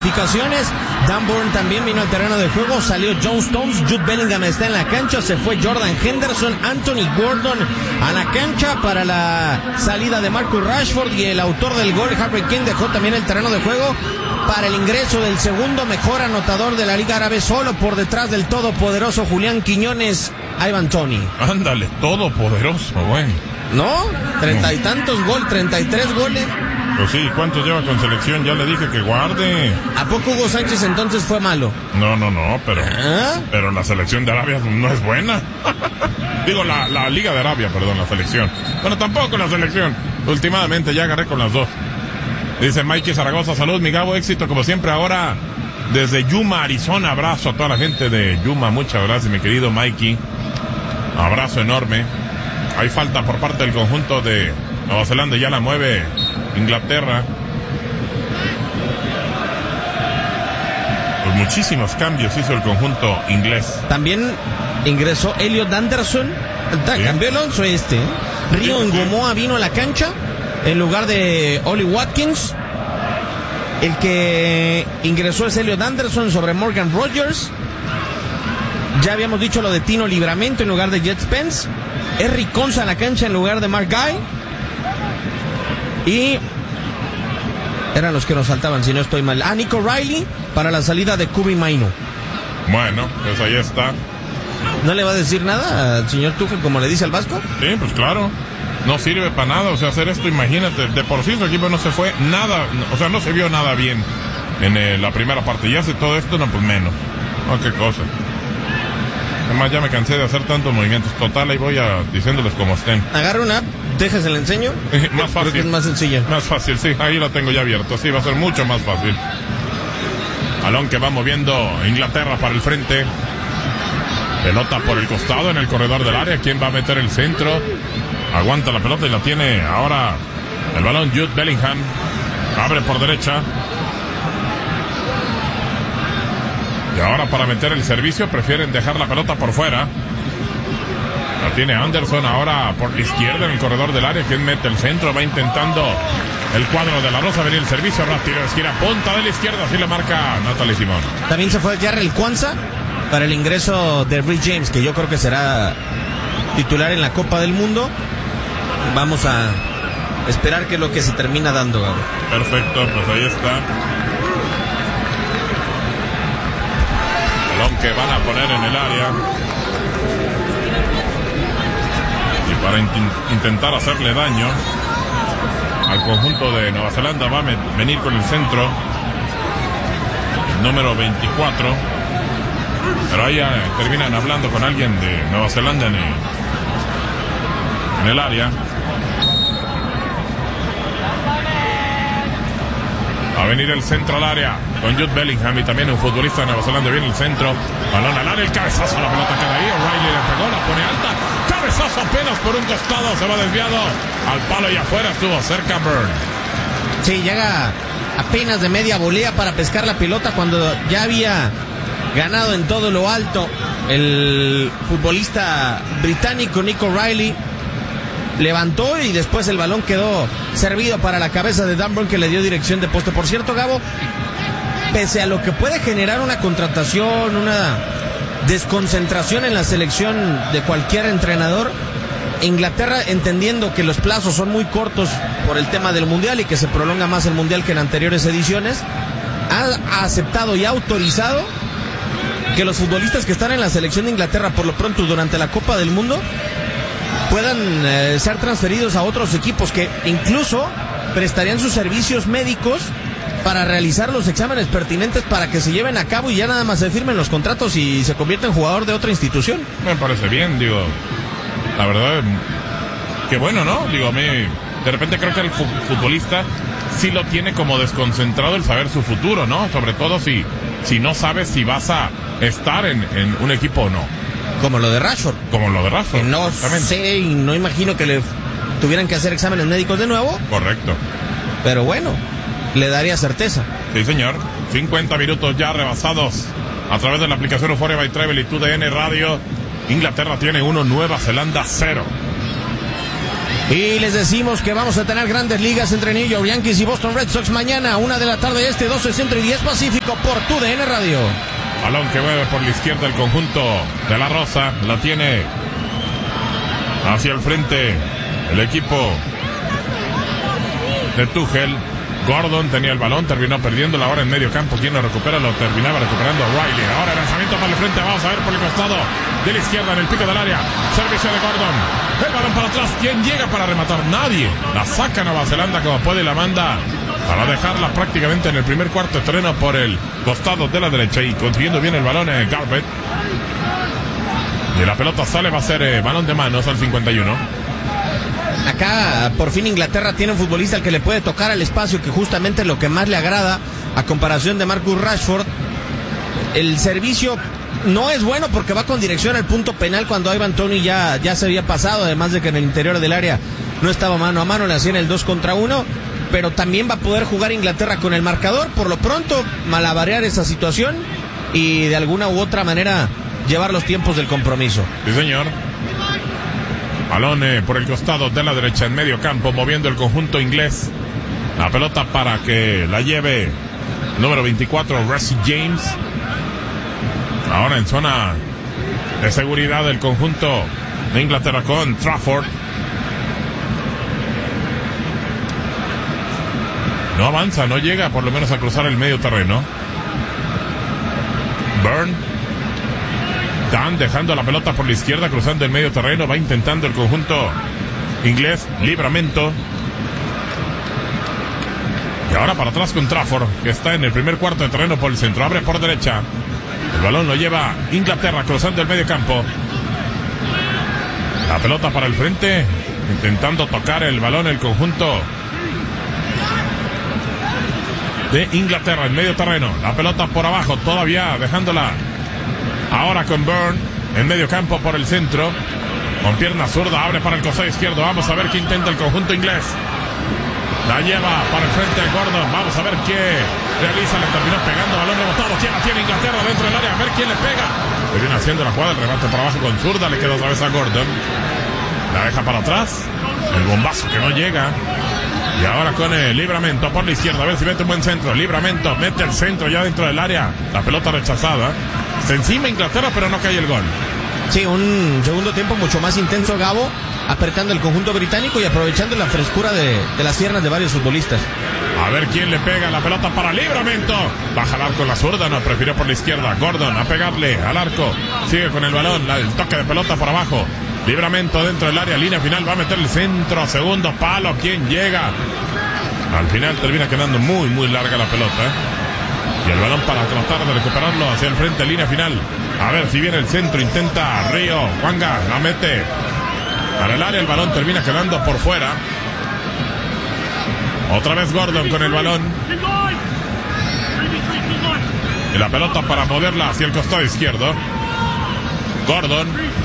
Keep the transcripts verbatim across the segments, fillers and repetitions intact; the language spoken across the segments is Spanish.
Dan Burn también vino al terreno de juego, salió John Stones, Jude Bellingham está en la cancha, se fue Jordan Henderson, Anthony Gordon a la cancha para la salida de Marcus Rashford, y el autor del gol, Harry Kane, dejó también el terreno de juego para el ingreso del segundo mejor anotador de la Liga Árabe, solo por detrás del todopoderoso Julián Quiñones, Ivan Toney. Ándale, todopoderoso, bueno. ¿No? Treinta y tantos gol, treinta y tres goles. Pues sí, ¿cuántos lleva con selección? Ya le dije que guarde. ¿A poco Hugo Sánchez entonces fue malo? No, no, no, pero ¿Ah? pero la selección de Arabia no es buena. Digo, la, la Liga de Arabia, perdón, la selección. Bueno, tampoco la selección. Últimamente ya agarré con las dos. Dice Mikey Zaragoza, salud, mi Gabo, éxito como siempre ahora desde Yuma, Arizona. Abrazo a toda la gente de Yuma, muchas gracias, mi querido Mikey. Abrazo enorme. Hay falta por parte del conjunto de Nueva Zelanda, ya la mueve Inglaterra. Pues muchísimos cambios hizo el conjunto inglés. También ingresó Elliot Anderson. ¿Sí? Cambió el once este. ¿eh? Río Ngomoa vino a la cancha en lugar de Oli Watkins. El que ingresó es Elliot Anderson sobre Morgan Rogers. Ya habíamos dicho lo de Tino Livramento en lugar de Jet Spence. Eric Conza a la cancha en lugar de Mark Guy. Y eran los que nos faltaban, si no estoy mal. Ah, Nico Riley para la salida de Kobbie Mainoo. Bueno, pues ahí está. ¿No le va a decir nada al señor Tuchel como le dice al Vasco? Sí, pues claro. No sirve para nada, o sea, hacer esto, imagínate, de por sí su equipo no se fue nada, o sea, no se vio nada bien en eh, la primera parte. Y hace todo esto, no, pues menos. No, qué cosa. Además ya me cansé de hacer tantos movimientos. Total, ahí voy a diciéndoles cómo estén. Agarra una app, déjase la enseño. Más fácil. Creo que es más sencilla. Más fácil, sí, ahí la tengo ya abierta. Sí, va a ser mucho más fácil. Balón que va moviendo Inglaterra para el frente. Pelota por el costado en el corredor del área. ¿Quién va a meter el centro? Aguanta la pelota y la tiene ahora el balón Jude Bellingham. Abre por derecha. Y ahora para meter el servicio prefieren dejar la pelota por fuera. La tiene Anderson ahora por izquierda en el corredor del área. ¿Quién mete el centro? Va intentando el cuadro de la Rosa. Venir el servicio. Ahora tiro de esquina. Punta de la izquierda. Así le marca Natalie Simón. También se fue Jarrell Kwanza para el ingreso de Reece James, que yo creo que será titular en la Copa del Mundo. Vamos a esperar que es lo que se termina dando, Gabo. Perfecto, pues ahí está. Balón que van a poner en el área. Y para in- intentar hacerle daño al conjunto de Nueva Zelanda va a me- venir con el centro el número veinticuatro. Pero ahí ya terminan hablando con alguien de Nueva Zelanda en el, en el área. Va a venir el centro al área con Jude Bellingham y también un futbolista de Nueva Zelanda. Viene el centro, balón al área, el cabezazo, la pelota queda ahí. O'Reilly le pegó, la pone alta, cabezazo apenas por un costado, se va desviado al palo y afuera, estuvo cerca Burn. Sí, llega apenas de media volea para pescar la pelota cuando ya había ganado en todo lo alto el futbolista británico Nico Riley. Levantó y después el balón quedó servido para la cabeza de Dan Burn, que le dio dirección de poste. Por cierto, Gabo, pese a lo que puede generar una contratación, una desconcentración en la selección de cualquier entrenador, Inglaterra, entendiendo que los plazos son muy cortos por el tema del Mundial y que se prolonga más el Mundial que en anteriores ediciones, ha aceptado y autorizado que los futbolistas que están en la selección de Inglaterra, por lo pronto durante la Copa del Mundo, puedan eh, ser transferidos a otros equipos que incluso prestarían sus servicios médicos para realizar los exámenes pertinentes para que se lleven a cabo y ya nada más se firmen los contratos y se convierta en jugador de otra institución. Me parece bien, digo, la verdad, que bueno, ¿no? Digo, a mí, de repente creo que el futbolista sí lo tiene como desconcentrado el saber su futuro, ¿no? Sobre todo si, si no sabes si vas a estar en, en un equipo o no. Como lo de Rashford. Como lo de Rashford. Que no sé y no imagino que le tuvieran que hacer exámenes médicos de nuevo. Correcto. Pero bueno, le daría certeza. Sí, señor. cincuenta minutos ya rebasados a través de la aplicación Euphoria by Travel y T D N Radio. Inglaterra tiene uno, Nueva Zelanda cero. Y les decimos que vamos a tener grandes ligas entre New York Yankees y Boston Red Sox mañana, una de la tarde este, doce Centro y diez Pacífico por tu D N Radio. Balón que mueve por la izquierda el conjunto de la Rosa, la tiene hacia el frente el equipo de Tuchel. Gordon tenía el balón, terminó perdiéndolo ahora en medio campo. Quien lo recupera, lo terminaba recuperando Riley. Ahora el lanzamiento para el frente, vamos a ver por el costado de la izquierda en el pico del área. Servicio de Gordon. El balón para atrás. ¿Quién llega para rematar? Nadie. La saca Nueva Zelanda como puede y la manda para dejarla prácticamente en el primer cuarto de terreno por el costado de la derecha y consiguiendo bien el balón en Garbutt. Y la pelota sale, va a ser eh, balón de manos al cincuenta y uno. Acá por fin Inglaterra tiene un futbolista al que le puede tocar al espacio, que justamente es lo que más le agrada a comparación de Marcus Rashford. El servicio no es bueno porque va con dirección al punto penal cuando Ivan Toney ya, ya se había pasado, además de que en el interior del área no estaba mano a mano, le hacían el dos contra uno, pero también va a poder jugar Inglaterra con el marcador, por lo pronto malabarear esa situación y de alguna u otra manera llevar los tiempos del compromiso. Sí, señor. Balón eh, por el costado de la derecha en medio campo, moviendo el conjunto inglés. La pelota para que la lleve número veinticuatro, Reece James. Ahora en zona de seguridad del conjunto de Inglaterra con Trafford. No avanza, no llega por lo menos a cruzar el medio terreno. Burn. Dan dejando la pelota por la izquierda, cruzando el medio terreno, va intentando el conjunto inglés, Livramento. Y ahora para atrás con Trafford, que está en el primer cuarto de terreno por el centro, abre por derecha. El balón lo lleva Inglaterra, cruzando el medio campo. La pelota para el frente, intentando tocar el balón el conjunto de Inglaterra en medio terreno. La pelota por abajo, todavía dejándola. Ahora con Burn en medio campo por el centro. Con pierna zurda, abre para el costado izquierdo. Vamos a ver qué intenta el conjunto inglés. La lleva para el frente de Gordon. Vamos a ver qué realiza. Le terminó pegando, balón rebotado. ¿Quién la tiene? Inglaterra dentro del área. A ver quién le pega. Le viene haciendo la jugada, el remate por abajo con zurda. Le queda otra vez a Gordon. La deja para atrás. El bombazo que no llega. Y ahora con el Livramento por la izquierda. A ver si mete un buen centro. Livramento mete el centro ya dentro del área. La pelota rechazada. Se encima Inglaterra, pero no cae el gol. Sí, un segundo tiempo mucho más intenso, Gabo, apretando el conjunto británico y aprovechando la frescura de, de las piernas de varios futbolistas. A ver quién le pega, la pelota para Livramento. Va a jalar con la zurda, no, prefirió por la izquierda. Gordon a pegarle al arco. Sigue con el balón, la, el toque de pelota por abajo. Livramento dentro del área, línea final, va a meter el centro, segundo palo. ¿Quién llega? Al final termina quedando muy, muy larga la pelota, ¿eh? Y el balón para tratar de recuperarlo hacia el frente, línea final. A ver si viene el centro, intenta Río. Juanga la mete para el área, el balón termina quedando por fuera. Otra vez Gordon con el balón. Y la pelota para moverla hacia el costado izquierdo. Gordon.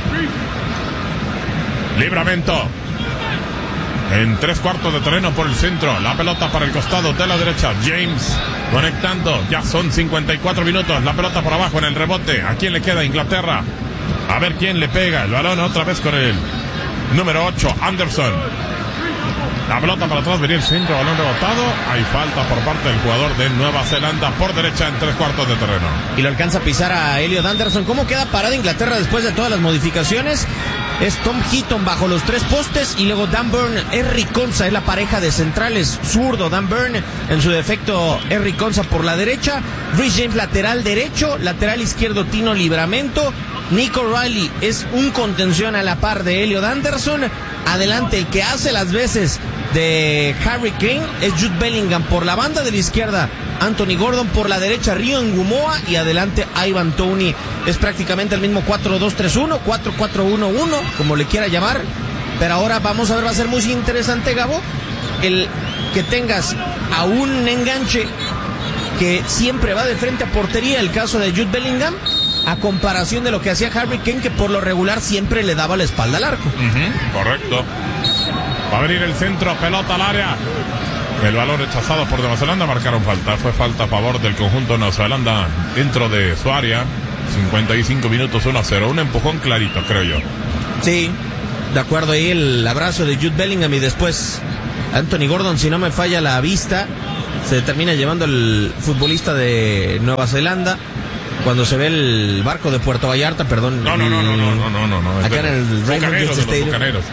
Livramento. En tres cuartos de terreno por el centro. La pelota para el costado de la derecha. James conectando. Ya son cincuenta y cuatro minutos. La pelota por abajo en el rebote. ¿A quién le queda? Inglaterra. A ver quién le pega. El balón otra vez con el número ocho, Anderson. La pelota para atrás. Venía el centro. Balón rebotado. Hay falta por parte del jugador de Nueva Zelanda por derecha en tres cuartos de terreno. Y lo alcanza a pisar a Elliot Anderson. ¿Cómo queda parada Inglaterra después de todas las modificaciones? Es Tom Heaton bajo los tres postes y luego Dan Burn, Henry Konsa es la pareja de centrales, zurdo Dan Burn, en su defecto Henry Konsa por la derecha, Reece James lateral derecho, lateral izquierdo Tino Livramento, Nico Riley es un contención a la par de Elliot Anderson, adelante el que hace las veces de Harry Kane es Jude Bellingham por la banda de la izquierda, Anthony Gordon por la derecha, Río Ngumoa y adelante Ivan Toney. Es prácticamente el mismo cuatro dos tres uno, cuatro cuatro uno uno, como le quiera llamar. Pero ahora vamos a ver, va a ser muy interesante, Gabo, el que tengas a un enganche que siempre va de frente a portería, el caso de Jude Bellingham, a comparación de lo que hacía Harry Kane, que por lo regular siempre le daba la espalda al arco. Uh-huh, correcto. Va a venir el centro, pelota al área. El balón rechazado por Nueva Zelanda, marcaron falta. Fue falta a favor del conjunto de Nueva Zelanda dentro de su área. cincuenta y cinco minutos, uno a cero. Un empujón clarito, creo yo. Sí, De acuerdo, ahí el abrazo de Jude Bellingham y después Anthony Gordon, si no me falla la vista, se termina llevando el futbolista de Nueva Zelanda cuando se ve el barco de Puerto Vallarta, perdón. No, no, no, no, no, no, no, no, no. Acá en el Raymond James Stadium.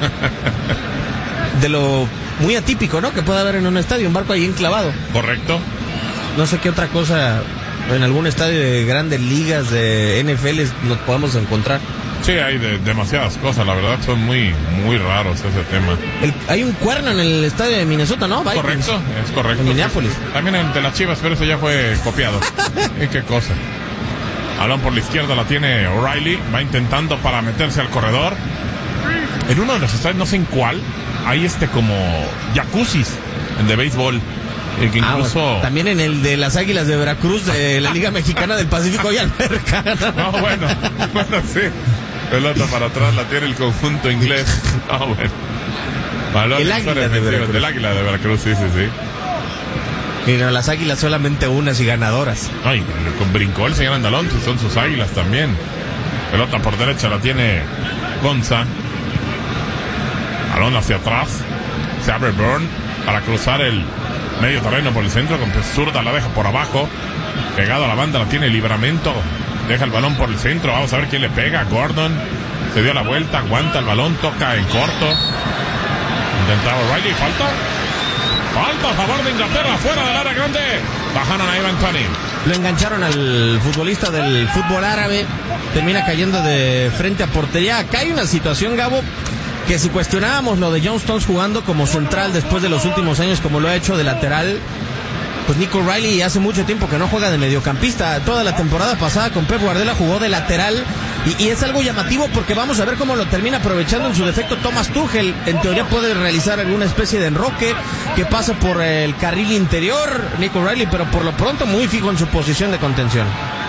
De lo muy atípico, ¿no? Que puede haber en un estadio, un barco ahí enclavado. Correcto. No sé qué otra cosa en algún estadio de grandes ligas de N F L nos podamos encontrar. Sí, hay de, demasiadas cosas, la verdad son muy muy raros ese tema. El, hay un cuerno en el estadio de Minnesota, ¿no? Vikings. Correcto, es correcto. En Minneapolis. Sí, sí. También el de las Chivas, pero eso ya fue copiado. ¿Y qué cosa? Balón por la izquierda la tiene O'Reilly, va intentando para meterse al corredor. En uno de los estadios, no sé en cuál, hay este como jacuzzis en de béisbol. El que incluso... Ah, bueno. También en el de las Águilas de Veracruz, de la Liga Mexicana del Pacífico y alberca. No, bueno, bueno, sí. Pelota para atrás la tiene el conjunto inglés. Ah, oh, bueno. Balón el Águila de Veracruz. Del Águila de Veracruz, sí, sí, sí. Mira, las Águilas solamente unas y ganadoras. Ay, con brincó el señor Andalón, son sus Águilas también. Pelota por derecha la tiene Gonza. Balón hacia atrás. Se abre Burn para cruzar el medio terreno por el centro. Con zurda la deja por abajo. Pegado a la banda la tiene Livramento. Deja el balón por el centro. Vamos a ver quién le pega. Gordon se dio la vuelta. Aguanta el balón. Toca en corto. Intentaba O'Reilly. Falta. Falta a favor de Inglaterra. Fuera del área grande. Bajaron a Ivan Toney. Lo engancharon al futbolista del fútbol árabe. Termina cayendo de frente a portería. Acá hay una situación, Gabo, que si cuestionábamos lo de John Stones jugando como central después de los últimos años como lo ha hecho de lateral, pues Nico O'Reilly hace mucho tiempo que no juega de mediocampista. Toda la temporada pasada con Pep Guardiola jugó de lateral y, y es algo llamativo porque vamos a ver cómo lo termina aprovechando en su defecto Thomas Tuchel. En teoría puede realizar alguna especie de enroque que pasa por el carril interior Nico O'Reilly, pero por lo pronto muy fijo en su posición de contención.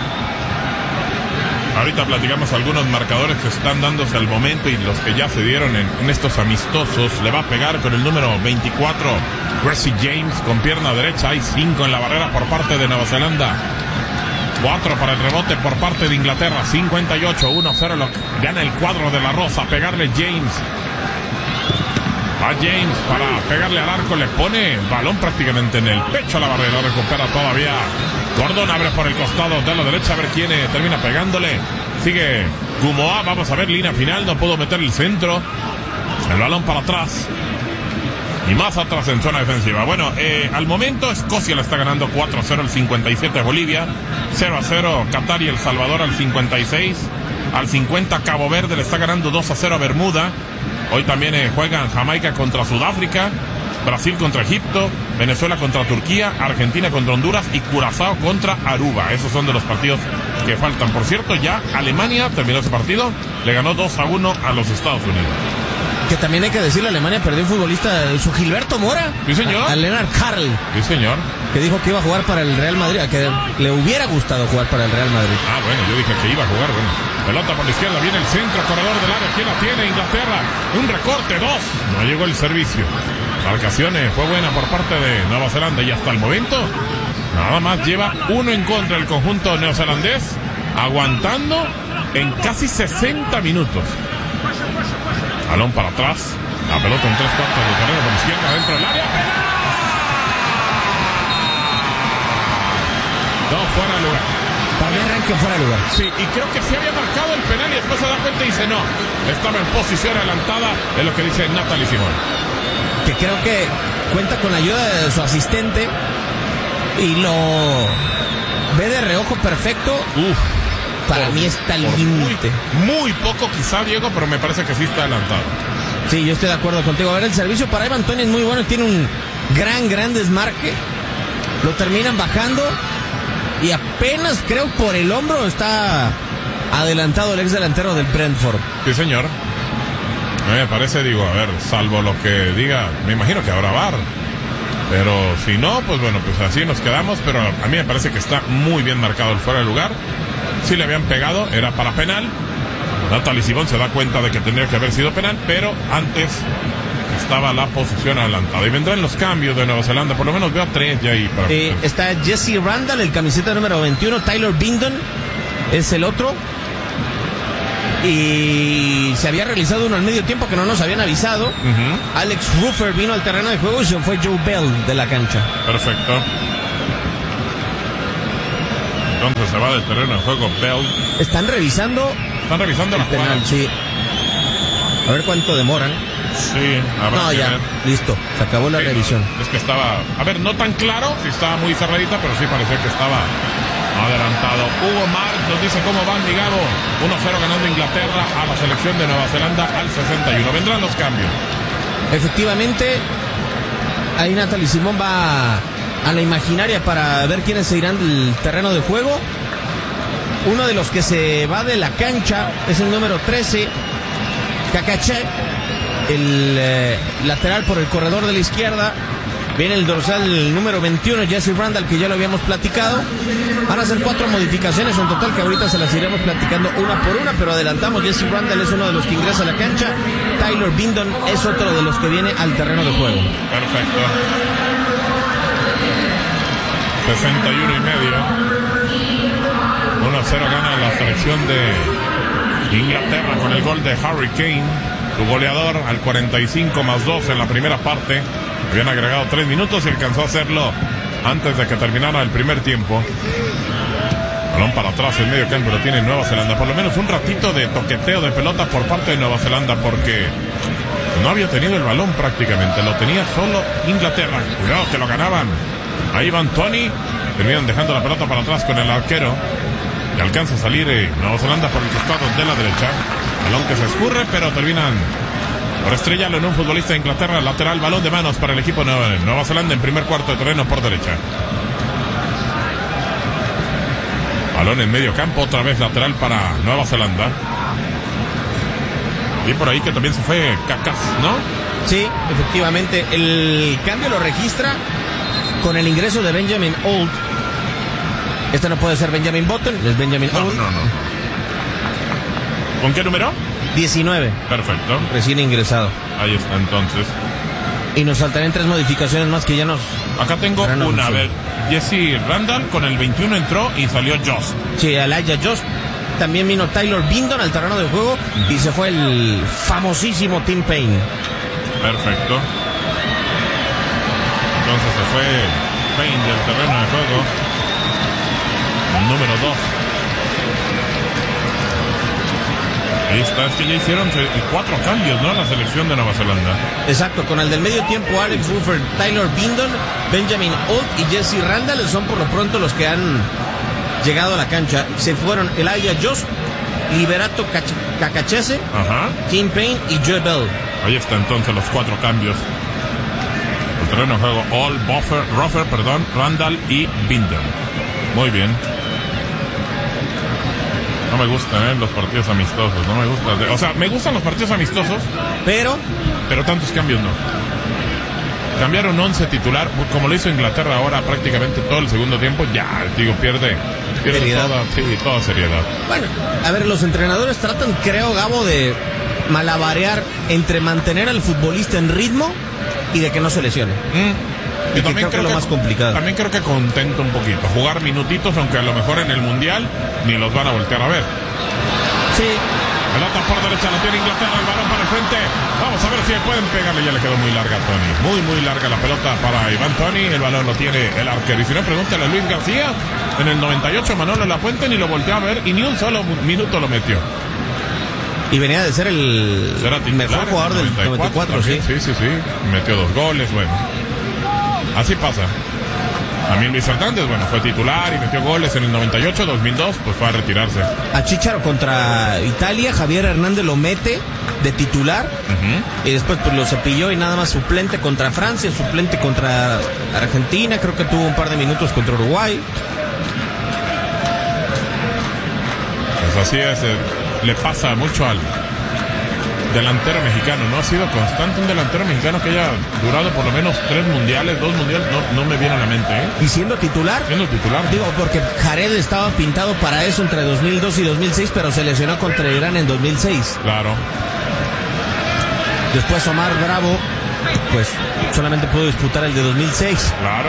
Ahorita platicamos algunos marcadores que están dándose al momento y los que ya se dieron en, en estos amistosos. Le va a pegar con el número veinticuatro Reece James con pierna derecha. Hay cinco en la barrera por parte de Nueva Zelanda. cuatro para el rebote por parte de Inglaterra. cincuenta y ocho, uno cero lo gana el cuadro de la Rosa. Pegarle James. Va James para pegarle al arco. Le pone el balón prácticamente en el pecho a la barrera. Recupera todavía Gordon, abre por el costado de la derecha, a ver quién eh, termina pegándole. Sigue Gumoa, vamos a ver, línea final, no pudo meter el centro. El balón para atrás. Y más atrás en zona defensiva. Bueno, eh, al momento Escocia le está ganando cuatro a cero al cincuenta y siete a Bolivia. cero a cero Qatar y El Salvador al cincuenta y seis. Al cincuenta Cabo Verde le está ganando dos a cero a Bermuda. Hoy también eh, juegan Jamaica contra Sudáfrica. Brasil contra Egipto, Venezuela contra Turquía, Argentina contra Honduras y Curazao contra Aruba. Esos son de los partidos que faltan. Por cierto, ya Alemania terminó ese partido, le ganó dos a uno a los Estados Unidos. Que también hay que decirle, Alemania perdió un futbolista, su Gilberto Mora. Sí, señor. A, a Lennart Karl. Sí, señor. Que dijo que iba a jugar para el Real Madrid, que le hubiera gustado jugar para el Real Madrid. Ah, bueno, yo dije que iba a jugar, bueno. Pelota por la izquierda, viene el centro, corredor del área. ¿Quién la tiene? Inglaterra. Un recorte, dos. No llegó el servicio. Marcaciones fue buena por parte de Nueva Zelanda y hasta el momento nada más lleva uno en contra el conjunto neozelandés, aguantando en casi sesenta minutos. Balón para atrás, la pelota en tres cuartos del terreno por la izquierda dentro del área. No, fuera de lugar. También arranque fuera de lugar. Sí, y creo que sí había marcado el penal y después se da cuenta y dice no. Estaba en posición adelantada, es lo que dice Natalie Simón. Que creo que cuenta con la ayuda de su asistente y lo ve de reojo perfecto. Uf, para por, mí está al límite. Muy, muy poco quizá, Diego, pero me parece que sí está adelantado. Sí, yo estoy de acuerdo contigo. A ver, el servicio para Ivan Toney es muy bueno, tiene un gran, gran desmarque. Lo terminan bajando y apenas creo por el hombro está adelantado el ex delantero del Brentford. Sí, señor. A mí me parece, digo, a ver, salvo lo que diga, me imagino que habrá V A R. Pero si no, pues bueno, pues así nos quedamos. Pero a mí me parece que está muy bien marcado el fuera de lugar. Si le habían pegado, era para penal. Natalie Simón se da cuenta de que tendría que haber sido penal, pero antes estaba la posición adelantada. Y vendrán los cambios de Nueva Zelanda, por lo menos veo tres ya ahí. Para eh, está Jesse Randall, el camiseta número veintiuno. Tyler Bindon es el otro. y se había realizado uno al medio tiempo que no nos habían avisado. Uh-huh. Alex Rufer vino al terreno de juego y se fue Joe Bell de la cancha. Perfecto. Entonces se va del terreno de juego Bell. Están revisando. Están revisando la penal, jugada. sí. A ver cuánto demoran. Sí, habrá no, que ya, ver. listo, se acabó la sí, revisión. Es que estaba, a ver, no tan claro, si estaba muy cerradita, pero sí parecía que estaba adelantado. Hugo Mark nos dice cómo van, Migado. uno cero ganando Inglaterra a la selección de Nueva Zelanda al sesenta y uno. Vendrán los cambios. Efectivamente, ahí Natalie Simón va a la imaginaria para ver quiénes se irán del terreno de juego. Uno de los que se va de la cancha es el número trece, Cacaché, el eh, lateral por el corredor de la izquierda. Viene el dorsal número veintiuno, Jesse Randall, que ya lo habíamos platicado. Van a ser cuatro modificaciones en total, que ahorita se las iremos platicando una por una, pero adelantamos. Jesse Randall es uno de los que ingresa a la cancha. Tyler Bindon es otro de los que viene al terreno de juego. Perfecto. sesenta y uno y medio. uno a cero gana la selección de Inglaterra con el gol de Harry Kane, su goleador, al cuarenta y cinco más dos en la primera parte. Habían agregado tres minutos y alcanzó a hacerlo antes de que terminara el primer tiempo. Balón para atrás en medio campo, lo tiene Nueva Zelanda. Por lo menos un ratito de toqueteo de pelota por parte de Nueva Zelanda, porque no había tenido el balón prácticamente, lo tenía solo Inglaterra. Cuidado que lo ganaban. Ahí van Tony, terminan dejando la pelota para atrás con el arquero y alcanza a salir eh, Nueva Zelanda por el costado de la derecha. Balón que se escurre, pero terminan por estrellarlo en un futbolista de Inglaterra. Lateral, balón de manos para el equipo de Nueva, Nueva Zelanda en primer cuarto de terreno por derecha. Balón en medio campo, otra vez lateral para Nueva Zelanda. Y por ahí que también se fue Cacas, ¿no? Sí, efectivamente. El cambio lo registra con el ingreso de Benjamin Old. Este no puede ser Benjamin Button, es Benjamin no, Old. No, no. ¿Con qué número? diecinueve. Perfecto. Recién ingresado. Ahí está entonces. Y nos saltarán tres modificaciones más que ya nos... Acá tengo una, una, a ver. Jesse Randall con el veintiuno entró y salió Jost. Sí, Elijah Jost. También vino Tyler Bindon al terreno de juego uh-huh. y se fue el famosísimo Tim Payne. Perfecto. Entonces se fue Payne del terreno de juego. Número dos. Ahí está, es que ya hicieron cuatro cambios, ¿no? La selección de Nueva Zelanda. Exacto, con el del medio tiempo, Alex Rufer, Tyler Bindon, Benjamin Old y Jesse Randall son por lo pronto los que han llegado a la cancha. Se fueron Elijah Jost, Liberato Cacachese, Tim Payne y Joe Bell. Ahí está entonces los cuatro cambios. El terreno de juego, All, Buffer, Rufer, perdón, Randall y Bindon. Muy bien. No me gustan ¿eh? los partidos amistosos, no me gusta. O sea, me gustan los partidos amistosos, pero pero tantos cambios no. Cambiaron once titular, como lo hizo Inglaterra ahora prácticamente todo el segundo tiempo, ya, digo, pierde, pierde seriedad. toda, sí, toda seriedad. Bueno, a ver, los entrenadores tratan, creo, Gabo, de malabarear entre mantener al futbolista en ritmo y de que no se lesione. Mm. Y también creo, creo que es lo más complicado. También creo que contento un poquito. Jugar minutitos, aunque a lo mejor en el Mundial ni los van a voltear a ver. Sí. Pelota por derecha, la tiene Inglaterra, el balón para el frente. Vamos a ver si pueden pegarle. Ya le quedó muy larga a Tony. Muy, muy larga la pelota para Iván Tony. El balón lo tiene el arquero. Y si no, pregúntale a Luis García. En el noventa y ocho, Manolo Lafuente ni lo volteó a ver y ni un solo minuto lo metió. Y venía de ser el titular, mejor jugador del noventa y cuatro, sí. Sí, sí, sí. Metió dos goles, bueno. Así pasa. También Luis Hernández, bueno, fue titular y metió goles en el noventa y ocho, dos mil dos, pues fue a retirarse. A Chicharo contra Italia, Javier Hernández lo mete de titular uh-huh. y después pues lo cepilló y nada más suplente contra Francia, suplente contra Argentina, creo que tuvo un par de minutos contra Uruguay. Pues así es, eh, le pasa mucho al delantero mexicano, no ha sido constante un delantero mexicano que haya durado por lo menos tres mundiales, dos mundiales, no, no me viene a la mente, ¿eh? ¿Y siendo titular? Siendo titular. Digo, porque Jared estaba pintado para eso entre dos mil dos y dos mil seis, pero se lesionó contra Irán en dos mil seis. Claro. Después Omar Bravo, pues solamente pudo disputar el de dos mil seis. Claro.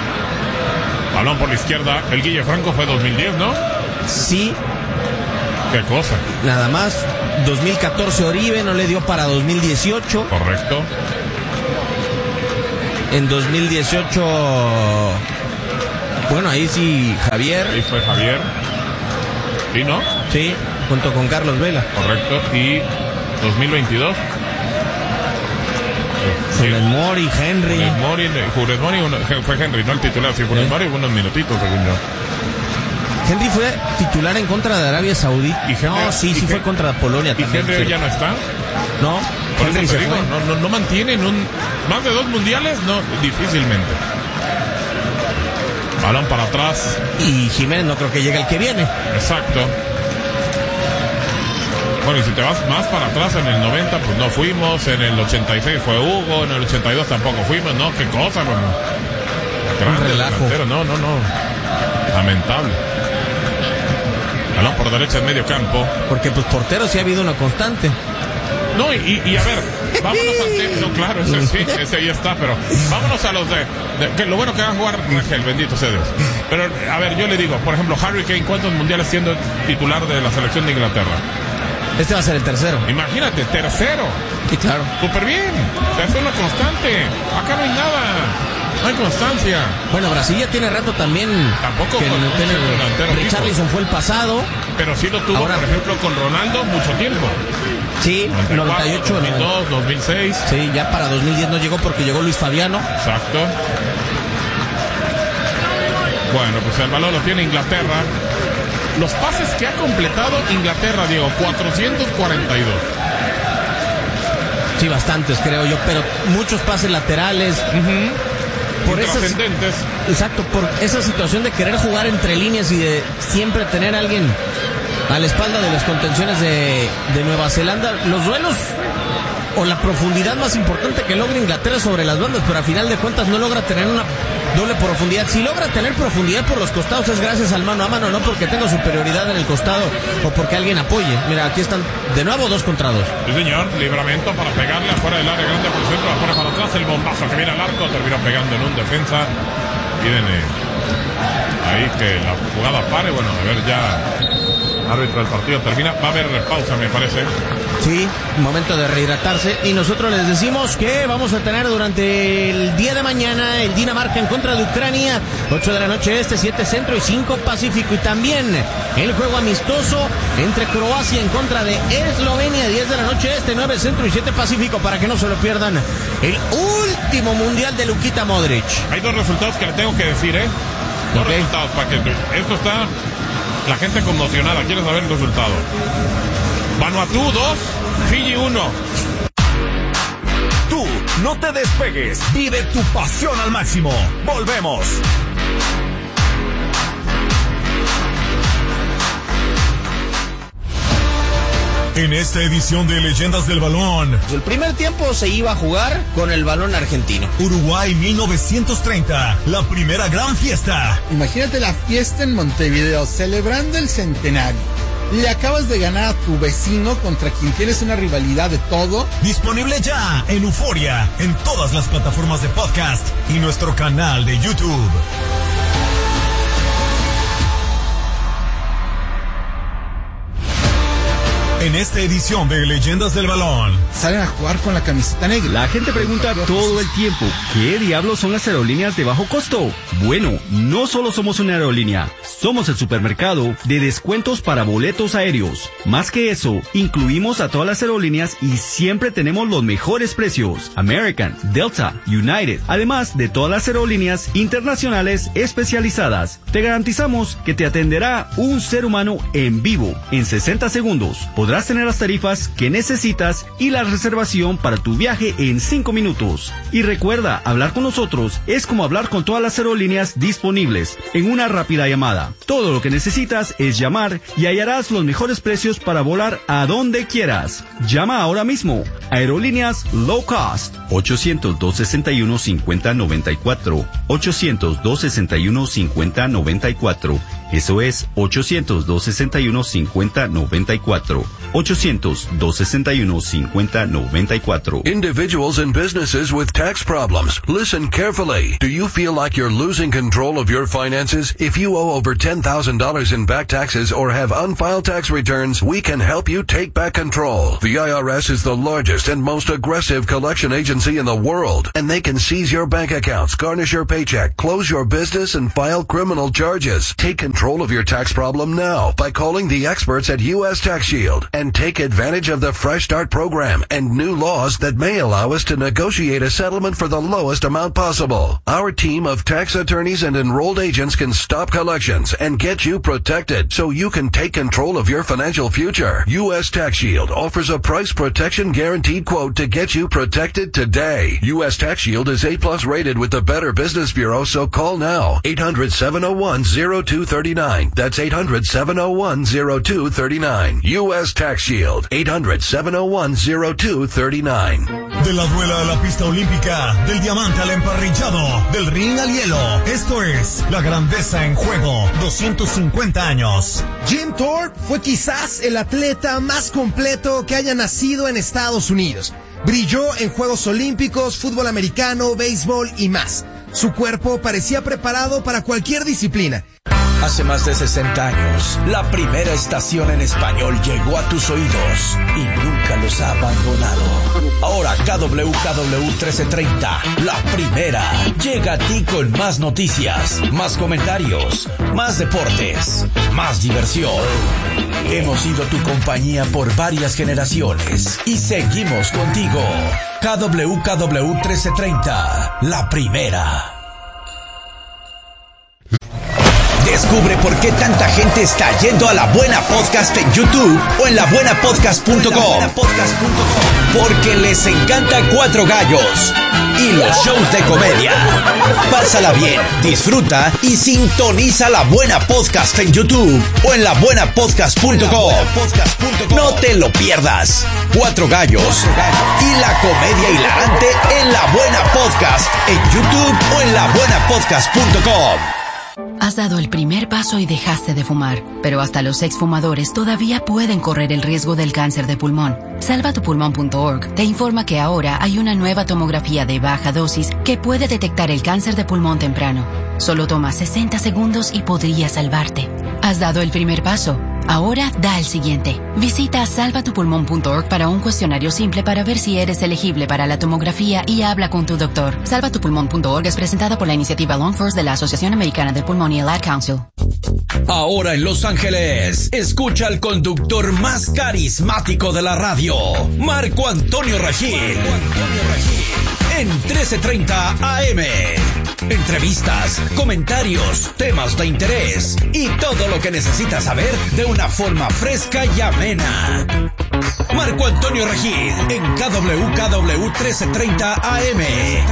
Balón por la izquierda, el Guille Franco fue dos mil diez, ¿no? Sí. ¿Qué cosa? Nada más. dos mil catorce Oribe, no le dio para dos mil dieciocho. Correcto. En dos mil dieciocho, bueno, ahí sí Javier. Ahí fue Javier. ¿Sí, no? Sí, junto con Carlos Vela. Correcto. Y dos mil veintidós. Funes Mori, Henry. Funes Mori, Funes Mori uno, fue Henry, no el titular. Sí, Funes Mori unos minutitos, según yo. Henry fue titular en contra de Arabia Saudita. ¿Y Henry, no, sí, y sí Henry, fue contra Polonia ¿Y también. Henry sí. ya no está? No, Por Henry eso te se digo, fue. no, no, no mantienen un... Más de dos mundiales, no, difícilmente. Balón para atrás. Y Jiménez no creo que llegue el que viene. Exacto. Bueno, y si te vas más para atrás, en el noventa, pues no fuimos. En el ochenta y seis fue Hugo. En el ochenta y dos tampoco fuimos. No, qué cosa, bueno. Un relajo. Delantero. No, no, no. Lamentable. Balón por derecha en medio campo. Porque pues portero sí ha habido uno constante. No, y, y a ver, vámonos al tema. No, claro, ese sí, ese ahí está, pero vámonos a los de, de que lo bueno que va a jugar Rangel, bendito sea Dios. Pero, a ver, yo le digo, por ejemplo, Harry Kane, ¿cuántos mundiales siendo titular de la selección de Inglaterra? Este va a ser el tercero. Imagínate, tercero. Sí, claro. Súper bien. Es una constante. Acá no hay nada. No hay constancia. Bueno, Brasil ya tiene rato también. Tampoco que con no un tiene. delantero Richarlison fue el pasado. Pero sí lo tuvo, Ahora, por ejemplo, con Ronaldo mucho tiempo. Sí, noventa y cuatro, noventa y ocho. dos mil dos, dos mil seis. Sí, ya para dos mil diez no llegó porque llegó Luis Fabiano. Exacto. Bueno, pues el balón lo tiene Inglaterra. Los pases que ha completado Inglaterra, Diego, cuatrocientos cuarenta y dos. Sí, bastantes creo yo, pero muchos pases laterales. Uh-huh. Por esas, exacto, por esa situación de querer jugar entre líneas y de siempre tener a alguien a la espalda de las contenciones de, de Nueva Zelanda. Los duelos o la profundidad más importante que logra Inglaterra sobre las bandas, pero a final de cuentas no logra tener una doble profundidad. Si logra tener profundidad por los costados es gracias al mano a mano, no porque tenga superioridad en el costado o porque alguien apoye. Mira, aquí están de nuevo dos contra dos. Sí, señor, libramiento para pegarle afuera del área grande por el centro, afuera para atrás, el bombazo que viene al arco, terminó pegando en un defensa. Y viene ahí que la jugada pare. Bueno, a ver, ya árbitro del partido termina. Va a haber pausa, me parece. Sí, momento de rehidratarse. Y nosotros les decimos que vamos a tener durante el día de mañana el Dinamarca en contra de Ucrania, ocho de la noche este, siete centro y cinco pacífico. Y también el juego amistoso entre Croacia en contra de Eslovenia, diez de la noche este, nueve centro y siete pacífico, para que no se lo pierdan. El último mundial de Luquita Modric. Hay dos resultados que le tengo que decir, ¿eh? Dos Okay. resultados para que esto está la gente conmocionada. Quiere saber el resultado. Vanuatu dos, Fiji uno. Tú no te despegues, vive tu pasión al máximo. Volvemos. En esta edición de Leyendas del Balón, El primer tiempo se iba a jugar con el balón argentino. Uruguay mil novecientos treinta, la primera gran fiesta. Imagínate la fiesta en Montevideo, celebrando el centenario. Le acabas de ganar a tu vecino contra quien tienes una rivalidad de todo. Disponible ya en Euforia, en todas las plataformas de podcast y nuestro canal de YouTube. En esta edición de Leyendas del Balón, Salen a jugar con la camiseta negra. La gente pregunta todo el tiempo, ¿qué diablos son las aerolíneas de bajo costo? Bueno, no solo somos una aerolínea, somos el supermercado de descuentos para boletos aéreos. Más que eso, incluimos a todas las aerolíneas y siempre tenemos los mejores precios. American, Delta, United, además de todas las aerolíneas internacionales especializadas. Te garantizamos que te atenderá un ser humano en vivo en sesenta segundos. Podrás tener las tarifas que necesitas y la reservación para tu viaje en cinco minutos. Y recuerda, hablar con nosotros es como hablar con todas las aerolíneas disponibles en una rápida llamada. Todo lo que necesitas es llamar y hallarás los mejores precios para volar a donde quieras. Llama ahora mismo. Aerolíneas Low Cost. ochocientos, dos sesenta y uno, cincuenta noventa y cuatro. ochocientos, dos sesenta y uno, cincuenta noventa y cuatro. Eso es ochocientos, dos sesenta y uno, cincuenta noventa y cuatro. ochocientos, dos sesenta y uno, cincuenta noventa y cuatro. Individuals and businesses with tax problems. Listen carefully. Do you feel like you're losing control of your finances? If you owe over ten thousand dollars in back taxes or have unfiled tax returns, we can help you take back control. The I R S is the largest and most aggressive collection agency in the world, and they can seize your bank accounts, garnish your paycheck, close your business, and file criminal charges. Take control of your tax problem now by calling the experts at U S Tax Shield and take advantage of the Fresh Start program and new laws that may allow us to negotiate a settlement for the lowest amount possible. Our team of tax attorneys and enrolled agents can stop collections and get you protected so you can take control of your financial future. U S Tax Shield offers a price protection guaranteed quote to get you protected today. U S Tax Shield is A plus rated with the Better Business Bureau, so call now. eight hundred, seven oh one, oh two three nine. That's eight hundred, seven oh one, oh two three nine. U S Tax Shield. eight hundred, seven oh one, oh two three nine. De la duela a la pista olímpica, del diamante al emparrillado, del ring al hielo. Esto es la grandeza en juego. doscientos cincuenta años. Jim Thorpe fue quizás el atleta más completo que haya nacido en Estados Unidos. Brilló en Juegos Olímpicos, fútbol americano, béisbol y más. Su cuerpo parecía preparado para cualquier disciplina. Hace más de sesenta años, la primera estación en español llegó a tus oídos y nunca los ha abandonado. Ahora K W K W trece treinta, la primera, llega a ti con más noticias, más comentarios, más deportes, más diversión. Hemos sido tu compañía por varias generaciones y seguimos contigo. K W K W trece treinta, la primera. Descubre por qué tanta gente está yendo a La Buena Podcast en YouTube o en la buena podcast punto com. Porque les encanta Cuatro Gallos y los shows de comedia. Pásala bien, disfruta y sintoniza La Buena Podcast en YouTube o en la buena podcast punto com. No te lo pierdas. Cuatro Gallos y la comedia hilarante en La Buena Podcast en YouTube o en la buena podcast punto com. Has dado el primer paso y dejaste de fumar, pero hasta los exfumadores todavía pueden correr el riesgo del cáncer de pulmón. salva tu pulmón punto org te informa que ahora hay una nueva tomografía de baja dosis que puede detectar el cáncer de pulmón temprano. Solo toma sesenta segundos y podría salvarte. ¿Has dado el primer paso? Ahora da el siguiente. Visita salva tu pulmón punto org para un cuestionario simple para ver si eres elegible para la tomografía y habla con tu doctor. salva tu pulmón punto org es presentada por la iniciativa Lung First de la Asociación Americana del Pulmón y el Ad Council. Ahora en Los Ángeles, escucha al conductor más carismático de la radio, Marco Antonio Regil. En trece treinta A M. Entrevistas, comentarios, temas de interés y todo lo que necesitas saber de una forma fresca y amena. Marco Antonio Regil en K W K W trece treinta A M.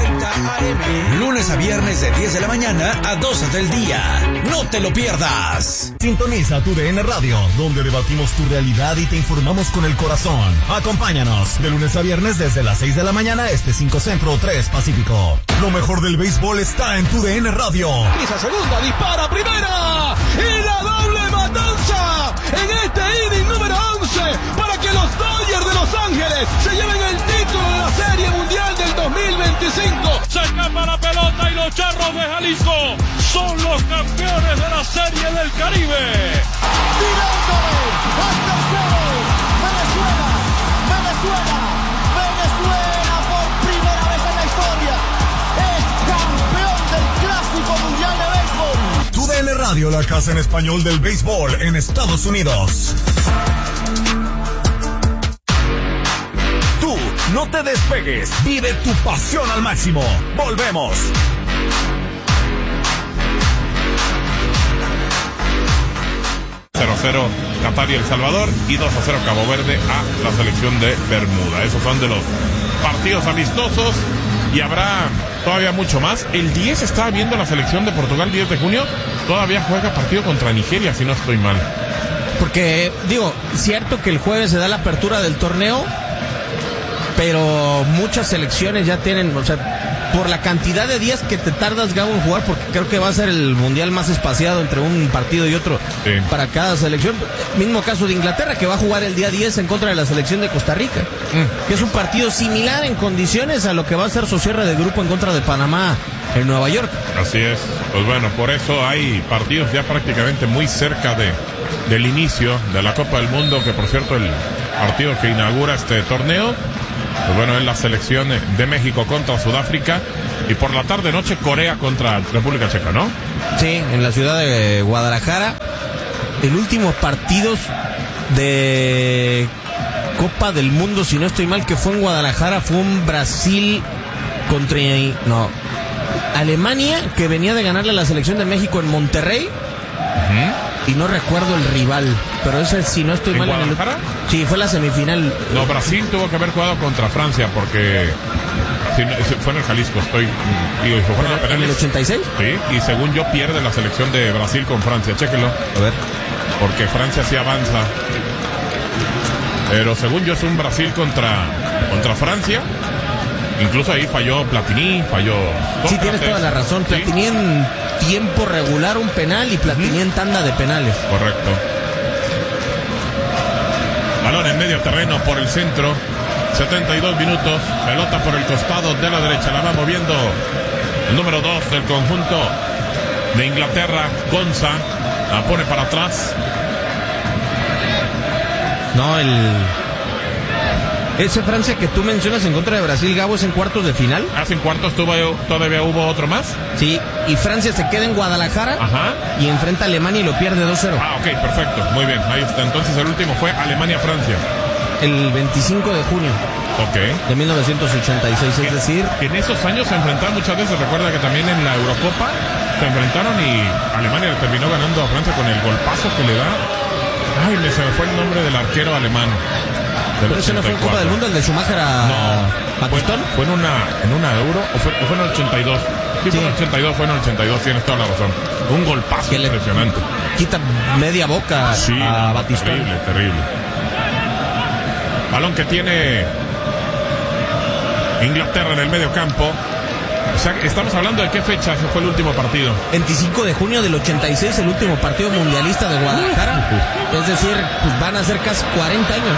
Lunes a viernes de diez de la mañana a doce del día. No te lo pierdas. Sintoniza tu D N Radio, donde debatimos tu realidad y te informamos con el corazón. Acompáñanos de lunes a viernes desde las seis de la mañana, este cinco Centro, tres Pacífico. Lo mejor del béisbol está en tu D N Radio. Pisa segunda, dispara primera y la doble matanza en este inning número once para que los Dodgers de Los Ángeles se lleven el título de la Serie Mundial del dos mil veinticinco. Se escapa la pelota y los Charros de Jalisco son los campeones de la Serie del Caribe. Tirándole hasta el cero. Venezuela, Venezuela, Venezuela por primera vez en la historia es campeón del Clásico Mundial de Béisbol. Tu D N Radio, la casa en español del béisbol en Estados Unidos. Tú, no te despegues, vive tu pasión al máximo. Volvemos. cero a cero Qatar y El Salvador y dos a cero Cabo Verde a la selección de Bermuda. Esos son de los partidos amistosos y habrá todavía mucho más. El diez estaba viendo la selección de Portugal, diez de junio, todavía juega partido contra Nigeria, si no estoy mal. Porque, digo, cierto que el jueves se da la apertura del torneo, pero muchas selecciones ya tienen, o sea, por la cantidad de días que te tardas, Gabo, en jugar, porque creo que va a ser el mundial más espaciado entre un partido y otro sí. para cada selección. Mismo caso de Inglaterra, que va a jugar el día diez en contra de la selección de Costa Rica, mm. que es un partido similar en condiciones a lo que va a ser su cierre de grupo en contra de Panamá en Nueva York. Así es. Pues bueno, por eso hay partidos ya prácticamente muy cerca de del inicio de la Copa del Mundo, que por cierto el partido que inaugura este torneo, pues bueno, es la selección de México contra Sudáfrica, y por la tarde noche Corea contra República Checa, ¿no? Sí, en la ciudad de Guadalajara. El último partido de Copa del Mundo, si no estoy mal, que fue en Guadalajara, fue un Brasil contra... no, Alemania, que venía de ganarle a la selección de México en Monterrey. Uh-huh. Y no recuerdo el rival, pero ese, si no estoy ¿En mal, Guadalajara? En el... sí, fue la semifinal. No, Brasil tuvo que haber jugado contra Francia, porque sí, fue en el Jalisco, estoy digo, fue en, ¿En, ¿En el ochenta y seis? Sí, y según yo pierde la selección de Brasil con Francia, chéquelo. A ver. Porque Francia sí avanza. Pero según yo es un Brasil contra, contra Francia. Incluso ahí falló Platini, falló... Sí, tienes toda la razón. ¿Sí? Platini en tiempo regular un penal y Platini uh-huh. en tanda de penales. Correcto. Balón en medio terreno por el centro. setenta y dos minutos. Pelota por el costado de la derecha. La va moviendo el número dos del conjunto de Inglaterra, Gonza. La pone para atrás. No, el... Ese Francia que tú mencionas en contra de Brasil, Gabo, es en cuartos de final. ¿Hace en cuartos tuvo, todavía hubo otro más? Sí, y Francia se queda en Guadalajara. Ajá. Y enfrenta a Alemania y lo pierde dos cero. Ah, ok, perfecto, muy bien, ahí está. Entonces el último fue Alemania-Francia. El veinticinco de junio. Ok. De mil novecientos ochenta y seis, es decir... En esos años se enfrentaron muchas veces, recuerda que también en la Eurocopa se enfrentaron y Alemania terminó ganando a Francia con el golpazo que le da. Ay, me se me fue el nombre del arquero alemán. ¿Pero ese no fue en Copa del Mundo, el de Schumacher a no, Batistón? Fue, fue en una en una Euro, o fue, o fue en el ochenta y dos. Sí, sí, fue en el ochenta y dos, fue en el ochenta y dos, tienes toda la razón. Un golpazo impresionante. Quita media boca sí, a no, Batistón. Terrible, terrible. Balón que tiene Inglaterra en el medio campo. O sea, estamos hablando de qué fecha fue el último partido. veinticinco de junio del ochenta y seis, el último partido mundialista de Guadalajara. Es decir, pues van a ser casi cuarenta años.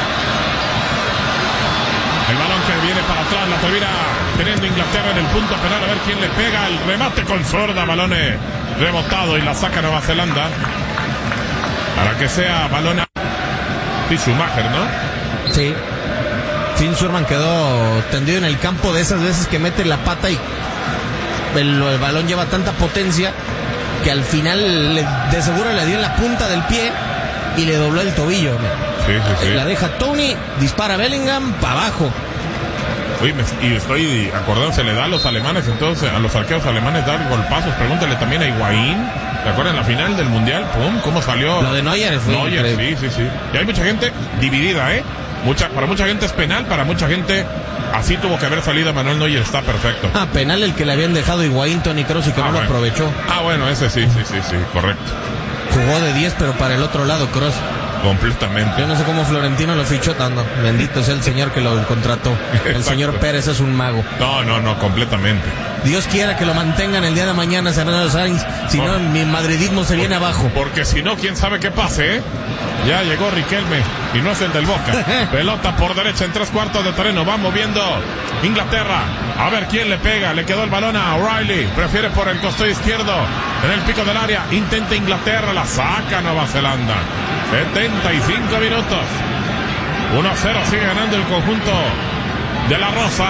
El balón que viene para atrás, la termina teniendo Inglaterra en el punto penal, a ver quién le pega. El remate con zurda, balón rebotado y la saca Nueva Zelanda. Para que sea balón a Schumacher, ¿no? Sí. Finn Surman quedó tendido en el campo, de esas veces que mete la pata y el, el balón lleva tanta potencia que al final le, de seguro le dio en la punta del pie y le dobló el tobillo. Sí, sí, sí. La deja Tony, dispara Bellingham, para abajo. Uy, me, y estoy acordando, se le da a los alemanes, entonces a los arqueros alemanes dar golpazos. Pregúntale también a Higuaín. ¿Te acuerdan la final del Mundial? ¡Pum! ¿Cómo salió? Lo de Neuer fue Neuer, sí, sí, sí. Y hay mucha gente dividida, ¿eh? Mucha, para mucha gente es penal, para mucha gente así tuvo que haber salido Manuel Neuer, está perfecto. Ah, penal el que le habían dejado Higuaín, Toni Kroos, y que ah, no bueno. lo aprovechó. Ah, bueno, ese sí, sí, sí, sí, correcto. Jugó de diez, pero para el otro lado, Kroos. Completamente. Yo no sé cómo Florentino lo fichó tanto. Bendito sea el señor que lo contrató. El Exacto. señor Pérez es un mago. No, no, no, completamente. Dios quiera que lo mantengan el día de mañana, Fernando Sainz. Si no, mi madridismo se viene abajo. Porque si no, quién sabe qué pase, ¿eh? Ya llegó Riquelme y no es el del Boca. Pelota por derecha en tres cuartos de terreno. Va moviendo Inglaterra. A ver quién le pega. Le quedó el balón a O'Reilly. Prefiere por el costado izquierdo. En el pico del área. Intenta Inglaterra. La saca Nueva Zelanda. setenta y cinco minutos. uno a cero. Sigue ganando el conjunto de la Rosa.